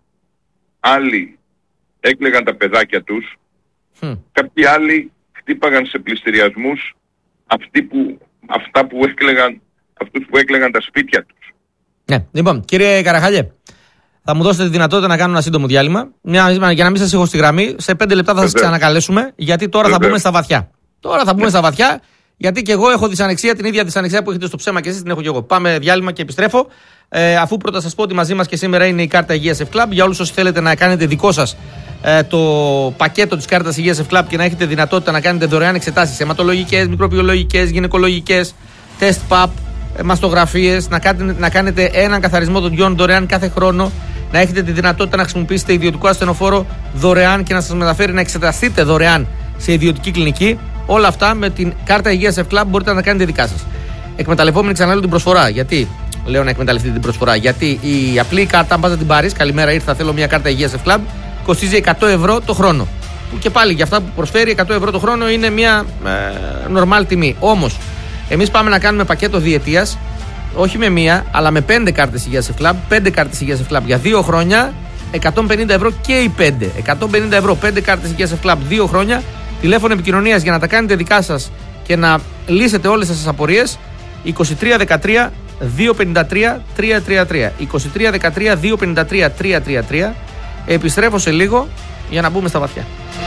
άλλοι έκλαιγαν τα παιδάκια τους, mm. κάποιοι άλλοι χτύπαγαν σε πληστηριασμούς αυτοί που, αυτά που έκλαιγαν, αυτούς που έκλαιγαν τα σπίτια τους. Ναι, λοιπόν, κύριε Καραχαλιέ, θα μου δώσετε τη δυνατότητα να κάνω ένα σύντομο διάλειμμα, μια, για να μην σας έχω στη γραμμή. Σε πέντε λεπτά θα σας ξανακαλέσουμε, γιατί τώρα Βεβαίως. θα μπούμε στα βαθιά. Τώρα θα μπούμε ναι. στα βαθιά, γιατί και εγώ έχω δυσανεξία, την ίδια δυσανεξία που έχετε στο ψέμα και εσείς την έχω και εγώ. Πάμε διάλειμμα και επιστρέφω. Ε, αφού πρώτα σας πω ότι μαζί μας και σήμερα είναι η κάρτα υγείας F-Club. Για όλους όσοι θέλετε να κάνετε δικό σας ε, το πακέτο της κάρτας υγείας F-Club και να έχετε δυνατότητα να κάνετε δωρεάν εξετάσεις αιματολογικές, μικροβιολογικές, γυναικολογικές, τεστ παπ, ε, μαστογραφίες, να κάνετε, να κάνετε έναν καθαρισμό των γιών δωρεάν κάθε χρόνο, να έχετε τη δυνατότητα να χρησιμοποιήσετε ιδιωτικό ασθενοφόρο δωρεάν και να σας μεταφέρει να εξεταστείτε δωρεάν σε ιδιωτική κλινική. Όλα αυτά με την κάρτα υγείας F-Club μπορείτε να κάνετε δικά σας. Εκμεταλλευόμενοι ξαναλέω την προσφορά. Γιατί λέω να εκμεταλλευτείτε την προσφορά? Γιατί η απλή κάρτα, αν πας να την πάρεις, καλημέρα, ήρθα, θέλω μια κάρτα υγείας F-Club, κοστίζει εκατό ευρώ το χρόνο. Που και πάλι για αυτά που προσφέρει, εκατό ευρώ το χρόνο είναι μια ε, normal τιμή. Όμως, εμείς πάμε να κάνουμε πακέτο διετίας, όχι με μία, αλλά με πέντε κάρτες υγείας F-Club, πέντε κάρτες υγείας F-Club για δύο χρόνια, εκατόν πενήντα ευρώ και οι πέντε. εκατόν πενήντα ευρώ, πέντε κάρτες υγείας F-Club, δύο χρόνια. Τηλέφωνο επικοινωνίας για να τα κάνετε δικά σας και να λύσετε όλες σας τις απορίες. είκοσι τρία δεκατρία διακόσια πενήντα τρία τριακόσια τριάντα τρία. είκοσι τρία δεκατρία διακόσια πενήντα τρία τριακόσια τριάντα τρία. Επιστρέφω σε λίγο για να μπούμε στα βαθιά.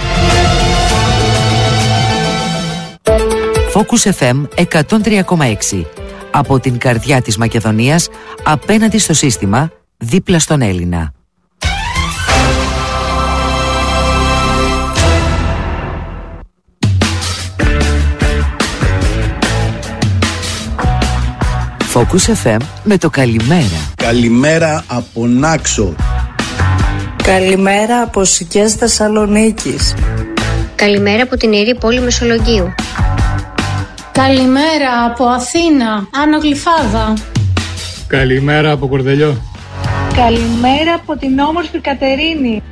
Focus εφ εμ εκατόν τρία κόμμα έξι. Από την καρδιά της Μακεδονίας, απέναντι στο σύστημα, δίπλα στον Έλληνα. Focus εφ εμ με το καλημέρα. Καλημέρα από Νάξο. Καλημέρα από Σικές Θεσσαλονίκης. Καλημέρα από την ιερή πόλη Μεσολογγίου. Καλημέρα από Αθήνα, Άνω Γλυφάδα. Καλημέρα από Κορδελιό. Καλημέρα από την όμορφη Κατερίνη.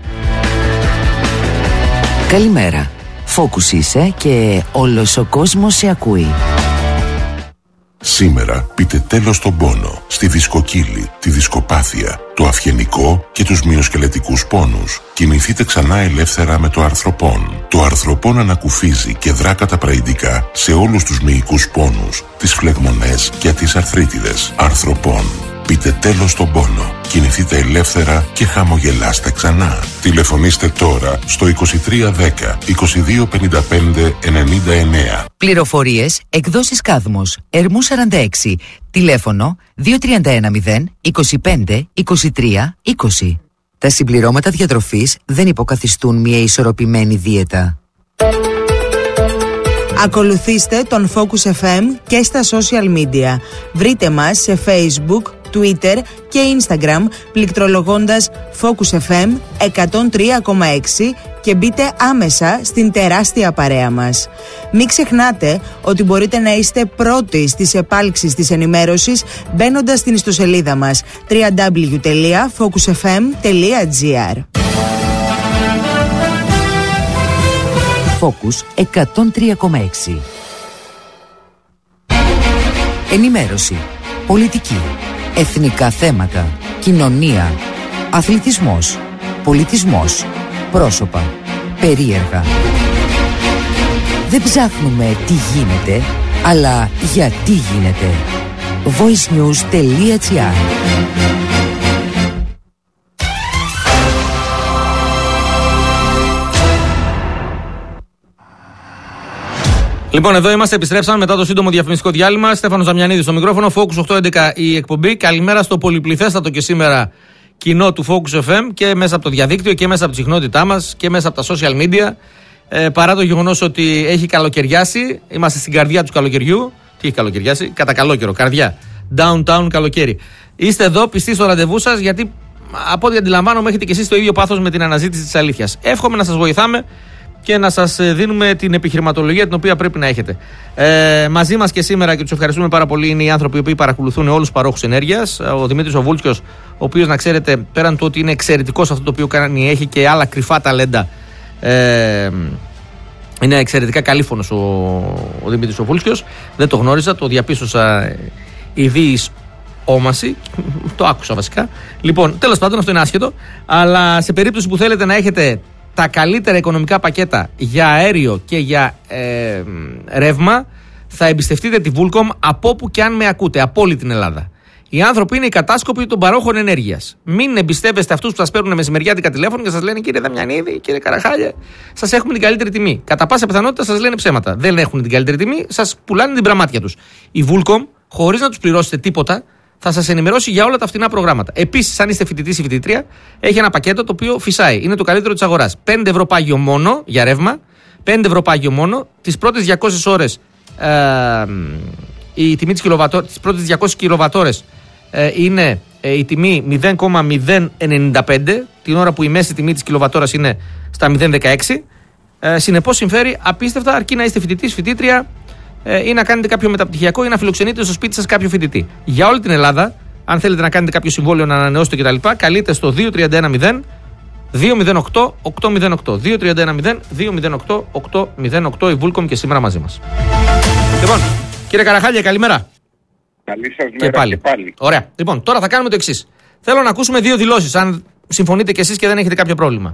Καλημέρα. Focus είσαι και όλος ο κόσμος σε ακούει. Σήμερα πείτε τέλος στον πόνο, στη δισκοκύλη, τη δισκοπάθεια, το αυγενικό και τους μυοσκελετικούς πόνους. Κινηθείτε ξανά ελεύθερα με το αρθροπόν. Το αρθροπόν ανακουφίζει και δρά καταπραϊντικά σε όλους τους μυϊκούς πόνους, τις φλεγμονές και τις αρθρίτιδες. Αρθροπόν. Πείτε τέλος στον πόνο. Κινηθείτε ελεύθερα και χαμογελάστε ξανά. Τηλεφωνήστε τώρα στο είκοσι τρία δέκα είκοσι δύο πενήντα πέντε ενενήντα εννέα. Πληροφορίες, εκδόσεις Κάδμος, Ερμού σαράντα έξι. Τηλέφωνο δύο τρία ένα μηδέν είκοσι πέντε είκοσι τρία είκοσι. Τα συμπληρώματα διατροφής δεν υποκαθιστούν μια ισορροπημένη δίαιτα. Ακολουθήστε τον Focus εφ εμ και στα social media. Βρείτε μας σε Facebook, Twitter και Instagram πληκτρολογώντας Focus εφ εμ εκατόν τρία κόμμα έξι και μπείτε άμεσα στην τεράστια παρέα μας. Μην ξεχνάτε ότι μπορείτε να είστε πρώτοι στις επάλξεις της ενημέρωσης μπαίνοντας στην ιστοσελίδα μας double-u double-u double-u τελεία focus f m τελεία g r. Focus εκατόν τρία κόμμα έξι. Ενημέρωση, πολιτική, εθνικά θέματα, κοινωνία, αθλητισμός, πολιτισμός, πρόσωπα, περίεργα. Δεν ψάχνουμε τι γίνεται, αλλά γιατί γίνεται. voice news τελεία g r. Λοιπόν, εδώ είμαστε, επιστρέψαμε μετά το σύντομο διαφημιστικό διάλειμμα. Στέφανος Δαμιανίδης στο μικρόφωνο, Focus οκτακόσια έντεκα η εκπομπή. Καλημέρα στο πολυπληθέστατο και σήμερα κοινό του Focus εφ εμ και μέσα από το διαδίκτυο και μέσα από τη συχνότητά μας και μέσα από τα social media. Ε, παρά το γεγονός ότι έχει καλοκαιριάσει, είμαστε στην καρδιά του καλοκαιριού. Τι έχει καλοκαιριάσει, κατά καλό καιρό, καρδιά. Downtown καλοκαίρι. Είστε εδώ πιστοί στο ραντεβού σας, γιατί από ό,τι αντιλαμβάνομαι έχετε και εσείς το ίδιο πάθος με την αναζήτηση της αλήθειας. Εύχομαι να σας βοηθάμε και να σας δίνουμε την επιχειρηματολογία την οποία πρέπει να έχετε. Ε, μαζί μας και σήμερα, και τους ευχαριστούμε πάρα πολύ, είναι οι άνθρωποι που παρακολουθούν όλους τους παρόχους ενέργειας. Ο Δημήτρης ο Βούλσκιος, ο οποίος, να ξέρετε, πέραν του ότι είναι εξαιρετικός αυτό το οποίο κάνει, έχει και άλλα κρυφά ταλέντα. Ε, είναι εξαιρετικά καλήφωνος ο, ο Δημήτρης ο Βούλσκιος. Δεν το γνώριζα, το διαπίστωσα ιδίης όμαση. Το άκουσα βασικά. Λοιπόν, τέλος πάντων, αυτό είναι άσχετο. Αλλά σε περίπτωση που θέλετε να έχετε τα καλύτερα οικονομικά πακέτα για αέριο και για ε, ρεύμα, θα εμπιστευτείτε τη Vulcom από όπου και αν με ακούτε, από όλη την Ελλάδα. Οι άνθρωποι είναι οι κατάσκοποι των παρόχων ενέργειας. Μην εμπιστεύεστε αυτούς που σας παίρνουν μεσημεριάτικα τηλέφωνο και σας λένε κύριε Δαμιανίδη, κύριε Καραχάλια, σας έχουμε την καλύτερη τιμή. Κατά πάσα πιθανότητα σας λένε ψέματα. Δεν έχουν την καλύτερη τιμή, σας πουλάνε την πραμάτια τους. Η Vulcom, χωρίς να τους πληρώσετε τίποτα, θα σας ενημερώσει για όλα τα φτηνά προγράμματα. Επίσης, αν είστε φοιτητής ή φοιτήτρια, έχει ένα πακέτο το οποίο φυσάει. Είναι το καλύτερο της αγοράς. πέντε ευρώ πάγιο μόνο για ρεύμα, πέντε ευρώ πάγιο μόνο. Τις πρώτες διακόσιες ώρες, ε, η τιμή της κιλοβατόρας, τις πρώτες διακόσιες κιλοβατόρες ε, είναι ε, η τιμή μηδέν κόμμα μηδέν ενενήντα πέντε, την ώρα που η μέση τιμή της κιλοβατόρας είναι στα μηδέν κόμμα δεκαέξι. Ε, συνεπώς, συμφέρει απίστευτα, αρκεί να είστε φοιτητής, φοιτήτρια, ή να κάνετε κάποιο μεταπτυχιακό ή να φιλοξενείτε στο σπίτι σας κάποιο φοιτητή. Για όλη την Ελλάδα, αν θέλετε να κάνετε κάποιο συμβόλαιο, να ανανεώσετε κτλ., καλείτε στο δύο τρία ένα μηδέν δύο μηδέν οκτώ οκτώ μηδέν οκτώ. δύο τρία ένα μηδέν δύο μηδέν οκτώ οκτώ μηδέν οκτώ, η Vulcom και σήμερα μαζί μας. Λοιπόν, κύριε Καραχάλια, καλημέρα. Καλή σας μέρα και πάλι. και πάλι. Ωραία. Λοιπόν, τώρα θα κάνουμε το εξής. Θέλω να ακούσουμε δύο δηλώσεις, αν συμφωνείτε κι εσείς και δεν έχετε κάποιο πρόβλημα.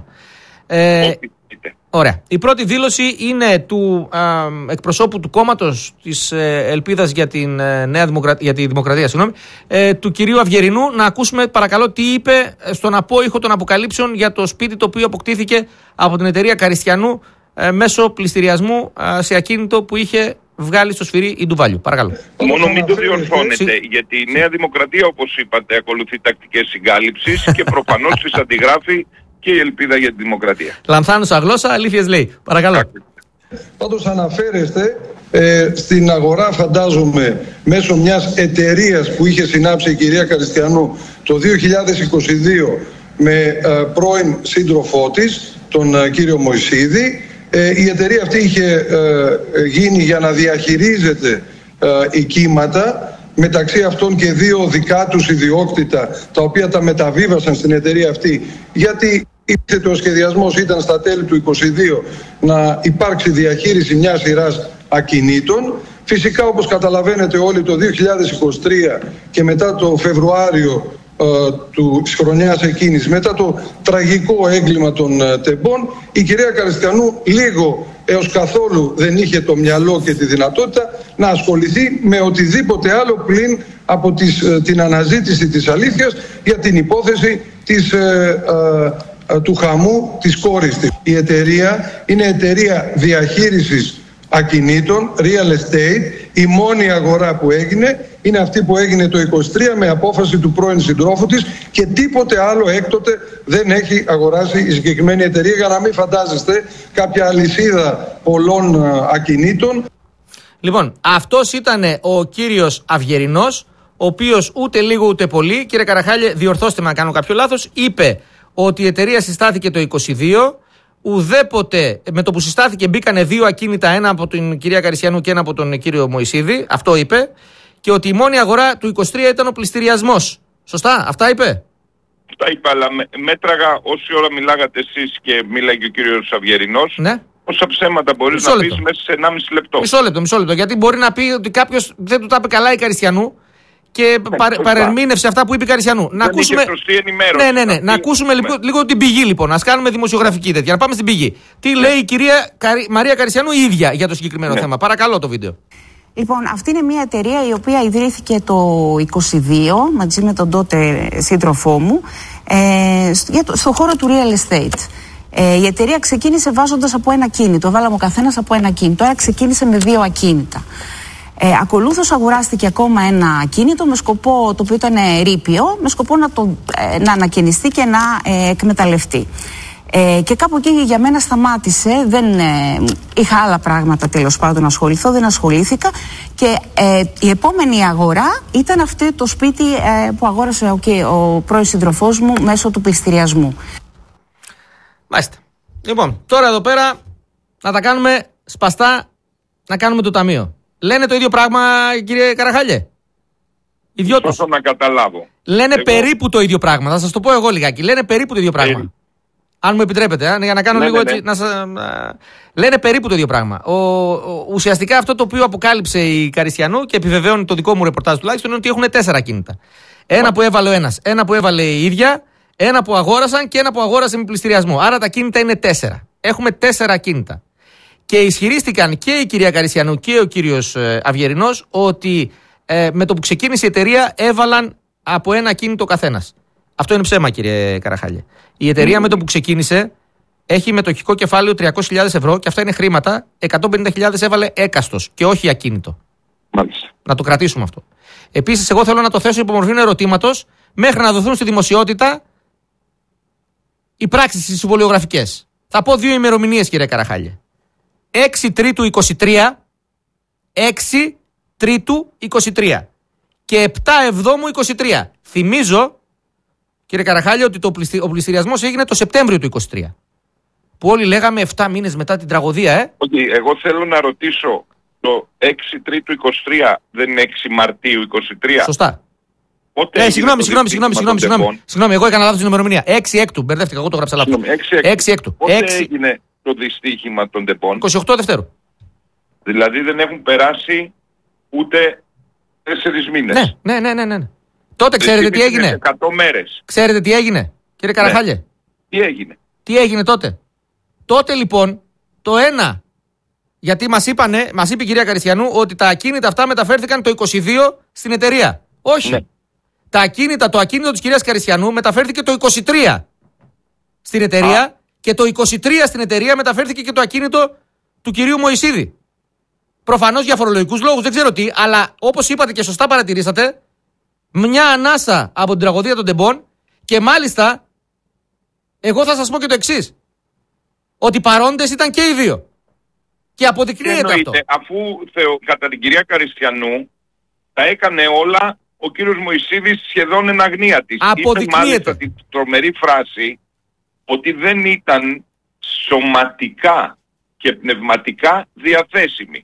Ε, Ωραία. Η πρώτη δήλωση είναι του α, εκπροσώπου του κόμματος της ε, Ελπίδας για, την, ε, Νέα Δημοκρατία, για τη Δημοκρατία, συγγνώμη, ε, του κυρίου Αυγερινού. Να ακούσουμε παρακαλώ τι είπε στον απόϊχο των αποκαλύψεων για το σπίτι το οποίο αποκτήθηκε από την εταιρεία Καριστιανού ε, μέσω πληστηριασμού ε, σε ακίνητο που είχε βγάλει στο σφυρί η Ντουβάλιου. Παρακαλώ. Μόνο μην το διορθώνετε, γιατί η Νέα Δημοκρατία, όπως είπατε, ακολουθεί τακτικές συγκάλυψης και προφανώς τις αντιγράφει και η Ελπίδα για τη Δημοκρατία. Λανθάνουσα γλώσσα, αλήθειες λέει. Παρακαλώ. Πάντως αναφέρεστε ε, στην αγορά, φαντάζομαι, μέσω μιας εταιρείας που είχε συνάψει η κυρία Καριστιανού το δύο χιλιάδες είκοσι δύο με ε, πρώην σύντροφό της, τον ε, κύριο Μωυσίδη. Ε, η εταιρεία αυτή είχε ε, γίνει για να διαχειρίζεται ε, οικίματα, μεταξύ αυτών και δύο δικά τους ιδιόκτητα, τα οποία τα μεταβίβασαν στην εταιρεία αυτή, γιατί ο σχεδιασμός ήταν στα τέλη του είκοσι δύο να υπάρξει διαχείριση μιας σειράς ακινήτων. Φυσικά, όπως καταλαβαίνετε όλοι, το δύο χιλιάδες είκοσι τρία και μετά το Φεβρουάριο ε, του, της χρονιάς εκείνης, μετά το τραγικό έγκλημα των ε, τεμπών, η κυρία Καριστιανού λίγο έως καθόλου δεν είχε το μυαλό και τη δυνατότητα να ασχοληθεί με οτιδήποτε άλλο πλην από τις, ε, την αναζήτηση της αλήθειας για την υπόθεση της, ε, ε, ε, του χαμού της κόρης της. Η εταιρεία είναι εταιρεία διαχείρισης ακινήτων, real estate. Η μόνη αγορά που έγινε είναι αυτή που έγινε το είκοσι τρία με απόφαση του πρώην συντρόφου της και τίποτε άλλο έκτοτε δεν έχει αγοράσει η συγκεκριμένη εταιρεία, για να μην φαντάζεστε κάποια αλυσίδα πολλών ακινήτων. Λοιπόν, αυτός ήταν ο κύριος Αυγερινός, ο οποίος ούτε λίγο ούτε πολύ, κύριε Καραχάλια, διορθώστε με αν κάνω κάποιο λάθος, είπε ότι η εταιρεία συστάθηκε το είκοσι δύο. Ουδέποτε με το που συστάθηκε μπήκανε δύο ακίνητα, ένα από την κυρία Καριστιανού και ένα από τον κύριο Μωυσίδη. Αυτό είπε. Και ότι η μόνη αγορά του είκοσι τρία ήταν ο πληστηριασμός. Σωστά, αυτά είπε. Αυτά είπα, αλλά με, μέτραγα όση ώρα μιλάγατε εσείς και μίλαγε και ο κύριος Αυγερινός. Ναι. Όσα ψέματα μπορείς να πεις μέσα σε ενάμιση λεπτό. Μισό λεπτό, μισό λεπτό. Γιατί μπορεί να πει ότι κάποιος δεν του τα είπε καλά η Καριστιανού και ναι, παρε, παρερμήνευσε αυτά που είπε η Καριστιανού. Να ακούσουμε. Ναι, ναι, ναι. Να ακούσουμε λίγο, λίγο την πηγή λοιπόν. Α κάνουμε δημοσιογραφική τέτοια. Να πάμε στην πηγή. Τι ναι. λέει η κυρία Καρι... Μαρία Καριστιανού η ίδια για το συγκεκριμένο ναι. θέμα. Παρακαλώ το βίντεο. Λοιπόν, αυτή είναι μια εταιρεία η οποία ιδρύθηκε το είκοσι δύο μαζί με τον τότε σύντροφό μου ε, στον χώρο του real estate. Ε, η εταιρεία ξεκίνησε βάζοντας από ένα ακίνητο, βάλαμε ο καθένας από ένα ακίνητο, άρα ξεκίνησε με δύο ακίνητα. Ε, ακολούθως αγοράστηκε ακόμα ένα ακίνητο με σκοπό, το οποίο ήταν ρήπιο, με σκοπό να, το, ε, να ανακαινιστεί και να ε, εκμεταλλευτεί. Ε, και κάπου εκεί για μένα σταμάτησε, δεν ε, είχα άλλα πράγματα τέλος πάντων να ασχοληθώ, δεν ασχολήθηκα και ε, η επόμενη αγορά ήταν αυτό το σπίτι ε, που αγόρασε okay, ο πρώην σύντροφός μου μέσω του πληστηριασμού. Μάλιστα. Λοιπόν, τώρα εδώ πέρα να τα κάνουμε σπαστά, να κάνουμε το ταμείο. Λένε το ίδιο πράγμα, κύριε Καραχάλιε? Οι δυο τους. να καταλάβω. Λένε εγώ... περίπου το ίδιο πράγμα. Θα σας το πω εγώ λιγάκι. Λένε περίπου το ίδιο πράγμα. Ε... Αν μου επιτρέπετε, α, για να κάνω ναι, λίγο ναι, ναι. έτσι. Να σα... Λένε περίπου το ίδιο πράγμα. Ο, ο, ουσιαστικά αυτό το οποίο αποκάλυψε η Καριστιανού και επιβεβαιώνει το δικό μου ρεπορτάζ τουλάχιστον είναι ότι έχουν τέσσερα κίνητα. Ένα που έβαλε ο ένας, ένα που έβαλε η ίδια, ένα που αγόρασαν και ένα που αγόρασε με πληστηριασμό. Άρα τα κίνητα είναι τέσσερα. Έχουμε τέσσερα κίνητα. Και ισχυρίστηκαν και η κυρία Καριστιανού και ο κύριος ε, Αυγερινός ότι ε, με το που ξεκίνησε η εταιρεία έβαλαν από ένα κίνητο καθένας. Αυτό είναι ψέμα, κύριε Καραχάλιε. Η εταιρεία mm. με το που ξεκίνησε έχει μετοχικό κεφάλαιο τριακόσιες χιλιάδες ευρώ και αυτά είναι χρήματα. εκατόν πενήντα χιλιάδες έβαλε έκαστος και όχι ακίνητο. Μάλιστα. Να το κρατήσουμε αυτό. Επίσης, εγώ θέλω να το θέσω υπό μορφή ερωτήματος μέχρι να δοθούν στη δημοσιότητα οι πράξεις τις συμβολιογραφικές. Θα πω δύο ημερομηνίες, κύριε Καραχάλιε. έξι Τρίτου είκοσι τρία, έξι Τρίτου είκοσι τρία και επτά Εβδόμου είκοσι τρία. Θυμίζω, κύριε Καραχάλιε, ότι το πληστι... ο πληστηριασμός έγινε το Σεπτέμβριο του είκοσι τρία. Που όλοι λέγαμε επτά μήνες μετά την τραγωδία, ε. Okay, εγώ θέλω να ρωτήσω, το έξι Τρίτου είκοσι τρία δεν είναι έξι Μαρτίου είκοσι τρία? Σωστά. Πότε ε, συγγνώμη, συγγνώμη, συγγνώμη, συγγνώμη, συγγνώμη, συγγνώμη, εγώ έκανα λάθος την ημερομηνία. έξι Έκτου, μπερδεύτηκα, εγώ το γράψα λάθος. έξι Έκτου. Πότε έξι... έγινε το δυστύχημα των τεπών? είκοσι οκτώ Δευτέρου. Δηλαδή δεν έχουν περάσει ούτε τέσσερις μήνες. Ναι, ναι, ναι, ναι, ναι. Τότε ξέρετε τι έγινε? εκατό μέρες. Ξέρετε τι έγινε, κύριε Καραχάλιε? Ναι. Τι έγινε? Τι έγινε τότε? Τότε λοιπόν το ένα, γιατί μας, είπανε, μας είπε η κυρία Καριστιανού ότι τα ακίνητα αυτά μεταφέρθηκαν το είκοσι δύο στην εταιρεία. Όχι. Ναι. Τα ακίνητα, το ακίνητο της κυρίας Καριστιανού μεταφέρθηκε το είκοσι τρία στην εταιρεία. Α. Και το είκοσι τρία στην εταιρεία μεταφέρθηκε και το ακίνητο του κυρίου Μωυσίδη. Προφανώς για φορολογικούς λόγους, δεν ξέρω τι, αλλά όπως είπατε και σωστά παρατηρήσατε, μια ανάσα από την τραγωδία των τεμπών και μάλιστα εγώ θα σας πω και το εξής. Ότι παρόντες ήταν και οι δύο. Και αποδεικνύεται αυτό. Αφού θεω, κατά την κυρία Καριστιανού τα έκανε όλα ο κύριος Μωυσίδης σχεδόν εν αγνία της. Αποδεικνύεται. Είπε μάλιστα την τρομερή φράση ότι δεν ήταν σωματικά και πνευματικά διαθέσιμη.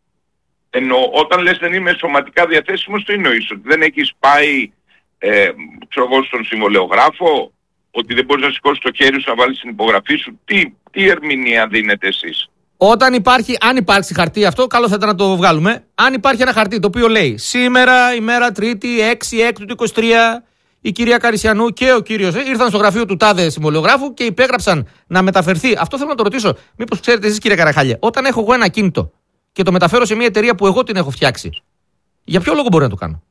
Ενώ όταν λες δεν είμαι σωματικά διαθέσιμος, το εννοείς? Ότι δεν έχεις πάει ε, ξέρω εγώ, στον συμβολεογράφο, ότι δεν μπορείς να σηκώσεις το χέρι σου να βάλεις την υπογραφή σου? Τι, τι ερμηνεία δίνετε εσείς? Όταν υπάρχει, αν υπάρξει χαρτί αυτό, καλό θα ήταν να το βγάλουμε. Αν υπάρχει ένα χαρτί το οποίο λέει σήμερα, ημέρα Τρίτη, έξι Έκτου του είκοσι τρία, η κυρία Καριστιανού και ο κύριος ήρθαν στο γραφείο του τάδε συμβολιογράφου και υπέγραψαν να μεταφερθεί. Αυτό θέλω να το ρωτήσω. Μήπως ξέρετε εσείς, κύριε Καραχάλιε, όταν έχω εγώ ένα ακίνητο και το μεταφέρω σε μια εταιρεία που εγώ την έχω φτιάξει, για ποιο λόγο μπορώ να το κάνω?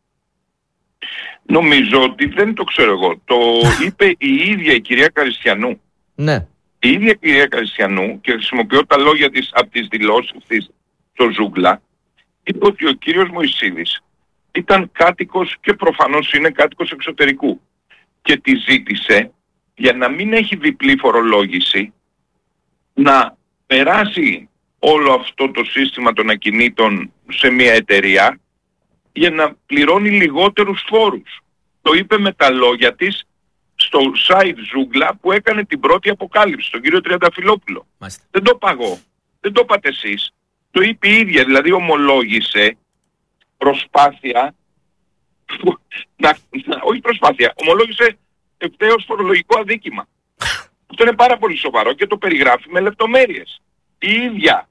Νομίζω ότι δεν το ξέρω εγώ. Το είπε η ίδια η κυρία Καριστιανού. Ναι. Η ίδια κυρία Καριστιανού, και χρησιμοποιώ τα λόγια της από τις δηλώσεις της στο Ζούγκλα, είπε ότι ο κύριος Μωυσίδης ήταν κάτοικος και προφανώς είναι κάτοικος εξωτερικού και τη ζήτησε, για να μην έχει διπλή φορολόγηση, να περάσει όλο αυτό το σύστημα των ακινήτων σε μια εταιρεία για να πληρώνει λιγότερους φόρους. Το είπε με τα λόγια της στο site Ζούγκλα που έκανε την πρώτη αποκάλυψη, τον κύριο Τριανταφυλόπουλο. Μάλιστα. Δεν το είπα εγώ, δεν το είπατε εσείς. Το είπε η ίδια, δηλαδή ομολόγησε προσπάθεια, να, να, όχι προσπάθεια, ομολόγησε ευθέως φορολογικό αδίκημα. Αυτό είναι πάρα πολύ σοβαρό και το περιγράφει με λεπτομέρειες. Η ίδια.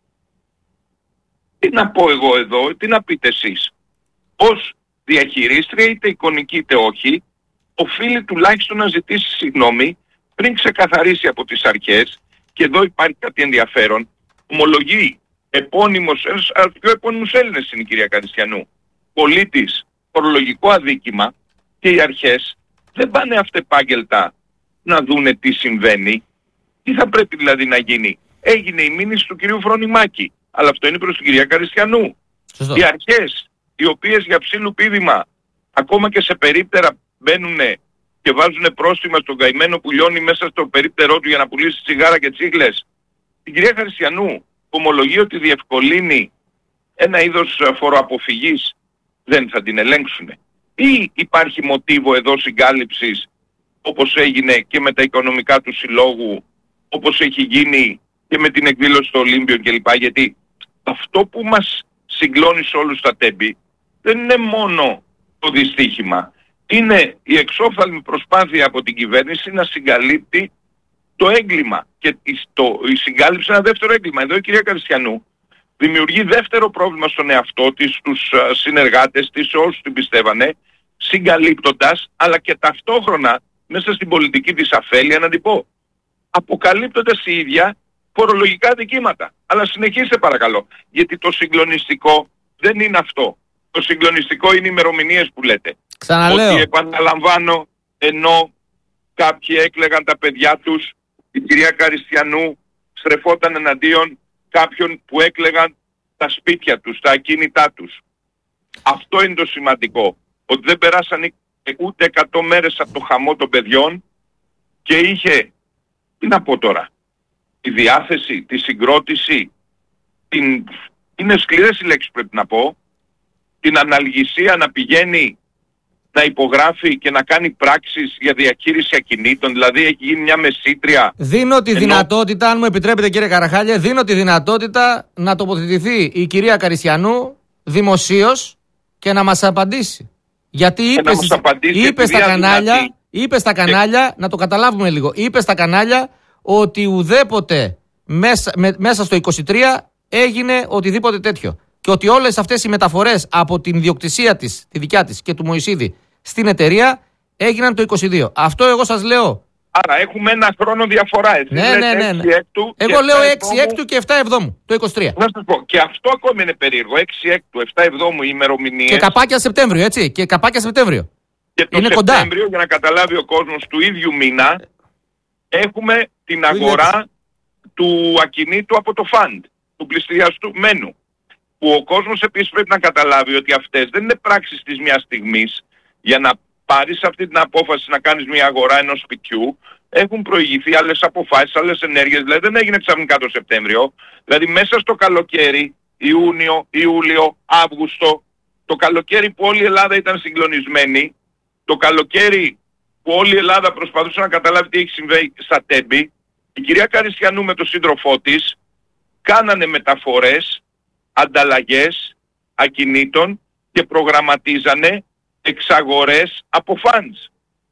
Τι να πω εγώ εδώ, τι να πείτε εσείς? Ως διαχειρίστρια, είτε εικονική είτε όχι, οφείλει τουλάχιστον να ζητήσει συγγνώμη πριν ξεκαθαρίσει από τις αρχές, και εδώ υπάρχει κάτι ενδιαφέρον. Ομολογεί επώνυμος, ένας από τους πιο επώνυμους Έλληνες είναι η κυρία Καριστιανού, πολίτης, φορολογικό αδίκημα, και οι αρχές δεν πάνε αυτεπάγγελτα να δούνε τι συμβαίνει. Τι θα πρέπει δηλαδή να γίνει? Έγινε η μήνυση του κυρίου Φρονιμάκη, αλλά αυτό είναι προς την κυρία Καριστιανού. Σωστό. Οι αρχές, οι οποίες για ψήλου πήδημα, ακόμα και σε περίπτερα μπαίνουν και βάζουν πρόστιμα στον καημένο που λιώνει μέσα στο περίπτερό του για να πουλήσει τσιγάρα και τσίχλες, την κυρία Καριστιανού ομολογεί ότι διευκολύνει ένα είδος φοροαποφυγής, δεν θα την ελέγξουν? Ή υπάρχει μοτίβο εδώ συγκάλυψης, όπως έγινε και με τα οικονομικά του συλλόγου, όπως έχει γίνει και με την εκδήλωση στο Ολύμπιο κλπ. Γιατί αυτό που μας συγκλώνει σε όλους τα τέμπη δεν είναι μόνο το δυστύχημα. Είναι η εξόφθαλμη προσπάθεια από την κυβέρνηση να συγκαλύπτει το έγκλημα. Και το, η συγκάλυψη είναι ένα δεύτερο έγκλημα. Εδώ η κυρία Καριστιανού δημιουργεί δεύτερο πρόβλημα στον εαυτό της, στους συνεργάτες της, σε όσους την πιστεύανε, συγκαλύπτοντας, αλλά και ταυτόχρονα μέσα στην πολιτική της αφέλεια, να την πω, αποκαλύπτοντας η ίδια φορολογικά δικήματα. Αλλά συνεχίστε παρακαλώ, γιατί το συγκλονιστικό δεν είναι αυτό. Το συγκλονιστικό είναι οι ημερομηνίες που λέτε. Ξαναλέω. Ότι επαναλαμβάνω, ενώ κάποιοι έκλαιγαν τα παιδιά τους, η κυρία Καριστιανού στρεφόταν εναντίον κάποιων που έκλαιγαν τα σπίτια τους, τα ακίνητά τους. Αυτό είναι το σημαντικό. Ότι δεν περάσαν ούτε εκατό μέρες από το χαμό των παιδιών και είχε, τι να πω τώρα, τη διάθεση, τη συγκρότηση, την, είναι σκληρές οι λέξεις πρέπει να πω, την αναλγησία να πηγαίνει να υπογράφει και να κάνει πράξεις για διαχείριση ακινήτων, δηλαδή έχει γίνει μια μεσήτρια. Δίνω τη ενώ... δυνατότητα, αν μου επιτρέπετε κύριε Καραχάλια, δίνω τη δυνατότητα να τοποθετηθεί η κυρία Καριστιανού δημοσίως και να μας απαντήσει. Γιατί είπε, είπε στα κανάλια, είπε στα κανάλια, να το καταλάβουμε λίγο, είπε στα κανάλια ότι ουδέποτε μέσα, με, μέσα στο είκοσι τρία έγινε οτιδήποτε τέτοιο. Και ότι όλες αυτές οι μεταφορές από την ιδιοκτησία της, τη δικιά της και του Μωυσίδη στην εταιρεία έγιναν το είκοσι δύο. Αυτό εγώ σας λέω. Άρα έχουμε ένα χρόνο διαφορά. Εσείς ναι, ναι, ναι, ναι. Εγώ λέω έξι έκτου και επτά εβδόμου, το είκοσι τρία. Να σας πω, και αυτό ακόμη είναι περίεργο. έξι έκτου, επτά εβδόμου οι ημερομηνίες. Και καπάκια Σεπτέμβριο, έτσι. Και καπάκια Σεπτέμβριο. Και το είναι Σεπτέμβριο, κοντά. Για να καταλάβει ο κόσμος, του ίδιου μήνα έχουμε την αγορά του ακινήτου από το φαντ, του πληστηριασμένου. Που ο κόσμος επίσης πρέπει να καταλάβει ότι αυτές δεν είναι πράξεις της μιας στιγμής. Για να πάρεις αυτή την απόφαση να κάνεις μια αγορά ενός σπιτιού, έχουν προηγηθεί άλλες αποφάσεις, άλλες ενέργειες. Δηλαδή δεν έγινε ξαφνικά το Σεπτέμβριο. Δηλαδή μέσα στο καλοκαίρι, Ιούνιο, Ιούλιο, Αύγουστο, το καλοκαίρι που όλη η Ελλάδα ήταν συγκλονισμένη, το καλοκαίρι που όλη η Ελλάδα προσπαθούσε να καταλάβει τι έχει συμβεί στα τέμπη, η κυρία Καριστιανού με τον σύντροφό της κάνανε μεταφορές, ανταλλαγές ακινήτων και προγραμματίζανε εξαγορές από funds.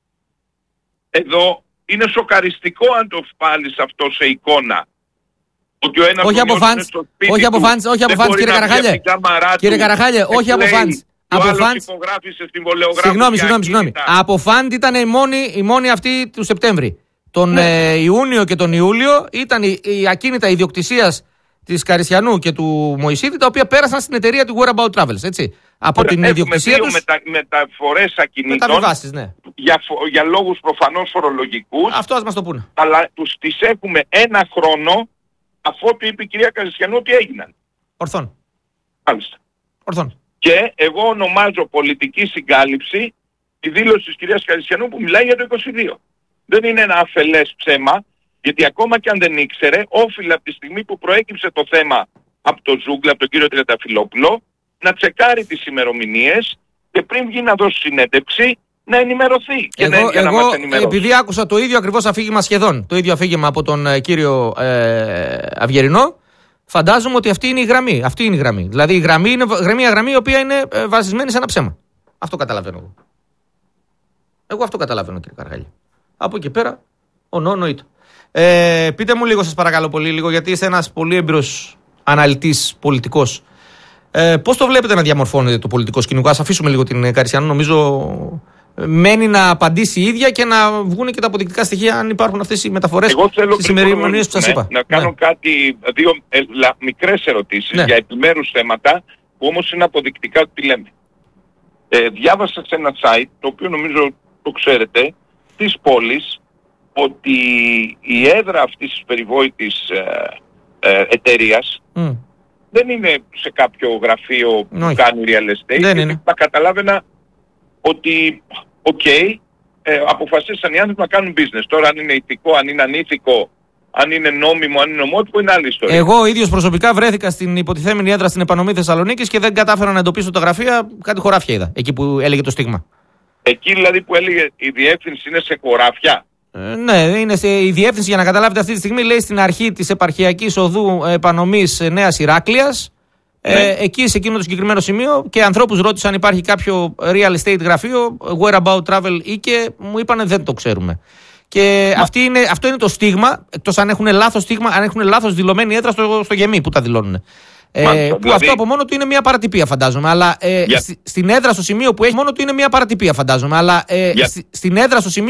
Εδώ είναι σοκαριστικό αν το βάλεις αυτό σε εικόνα. Ότι ο ένας όχι από funds, όχι από funds, όχι από funds κύριε Καραχάλια. Κύριε Καραχάλια, όχι από funds. Από funds. Συγγνώμη, συγγνώμη, συγγνώμη. Από fund ήταν η μόνη, η μόνη αυτή του Σεπτέμβρη. Τον ναι. ε, Ιούνιο και τον Ιούλιο ήταν η, η ακίνητα ιδιοκτησίας της Καριστιανού και του Μωυσίδη, τα οποία πέρασαν στην εταιρεία του Whereabout Travels, έτσι. Από Ωραία, την ιδιοκτησία τους. Μετα, μεταφορές ακινήτων. Μεταβιβάσεις, ναι. Για, για λόγους προφανώς φορολογικούς. Αυτό ας μας το πούνε. Αλλά τους τις έχουμε ένα χρόνο αφότου είπε η κυρία Καριστιανού ότι έγιναν. Ορθόν. Μάλιστα. Ορθόν. Και εγώ ονομάζω πολιτική συγκάλυψη τη δήλωση της κυρίας Καριστιανού που μιλάει για το είκοσι δύο. Δεν είναι ένα αφελές ψέμα. Γιατί ακόμα και αν δεν ήξερε, όφιλε από τη στιγμή που προέκυψε το θέμα από το Ζούγκλα, από τον κύριο Τριανταφυλόπουλο, να τσεκάρει τις ημερομηνίες και πριν βγει να δώσει συνέντευξη, να ενημερωθεί. Και εγώ, να, εγώ να μας ενημερώσει. Επειδή άκουσα το ίδιο ακριβώς αφήγημα σχεδόν, το ίδιο αφήγημα από τον ε, κύριο ε, Αυγερινό, φαντάζομαι ότι αυτή είναι η γραμμή. Αυτή είναι η γραμμή. Δηλαδή η γραμμή είναι μια γραμμή η οποία είναι ε, βασισμένη σε ένα ψέμα. Αυτό καταλαβαίνω εγώ. Εγώ αυτό καταλαβαίνω, κύριε Καραχάλια. Από εκεί πέρα, ο νο νοήτο. Ε, πείτε μου λίγο, σας παρακαλώ πολύ, λίγο, γιατί είστε ένας πολύ έμπειρος αναλυτής πολιτικός. Ε, πώς το βλέπετε να διαμορφώνεται το πολιτικό σκηνικό? Ας αφήσουμε λίγο την Καριστιανού. Νομίζω μένει να απαντήσει η ίδια και να βγουν και τα αποδεικτικά στοιχεία αν υπάρχουν αυτές οι μεταφορές στις ημερομηνίες που σας είπα. Να κάνω ναι. κάτι, δύο ε, λα, μικρές ερωτήσεις ναι. για επιμέρους θέματα που όμως είναι αποδεικτικά ότι λέμε. Ε, διάβασα σε ένα site, το οποίο νομίζω το ξέρετε, της πόλης, ότι η έδρα αυτής της περιβόητης ε, ε, εταιρείας Mm. δεν είναι σε κάποιο γραφείο που Όχι. κάνει real estate. Δεν είναι. Θα καταλάβαινα ότι, οκ, okay, ε, αποφασίσαν οι άνθρωποι να κάνουν business. Τώρα αν είναι ηθικό, αν είναι ανήθικο, αν είναι νόμιμο, αν είναι νομότυπο, είναι άλλη ιστορία. Εγώ ο ίδιος προσωπικά βρέθηκα στην υποτιθέμενη έδρα στην επανομή Θεσσαλονίκης και δεν κατάφερα να εντοπίσω τα γραφεία, κάτι χωράφια είδα, εκεί που έλεγε το στίγμα. Εκεί δηλαδή που έλεγε η διεύθυνση είναι σε χωράφια. Ε, ναι, είναι σε, η διεύθυνση, για να καταλάβετε, αυτή τη στιγμή λέει στην αρχή της επαρχιακής οδού επανομής Νέας Ηράκλειας. Ναι. Ε, εκεί σε εκείνο το συγκεκριμένο σημείο και ανθρώπους ρώτησαν αν υπάρχει κάποιο real estate γραφείο, whereabout travel ή και μου είπανε δεν το ξέρουμε. Και αυτή είναι, αυτό είναι το στίγμα, εκτός αν έχουν λάθος στίγμα, αν έχουν λάθος δηλωμένη έδρα στο, στο γεμί που τα δηλώνουν. Ε, Μάλιστα, που δηλαδή... αυτό από μόνο του είναι μια παρατυπία, φαντάζομαι. Αλλά ε, Για... στη, στην έδρα στο σημείο που έχει μόνο του είναι μια παρατυπία, φαντάζομαι. Αλλά ε, Για... στη, στην έδρα στο σημείο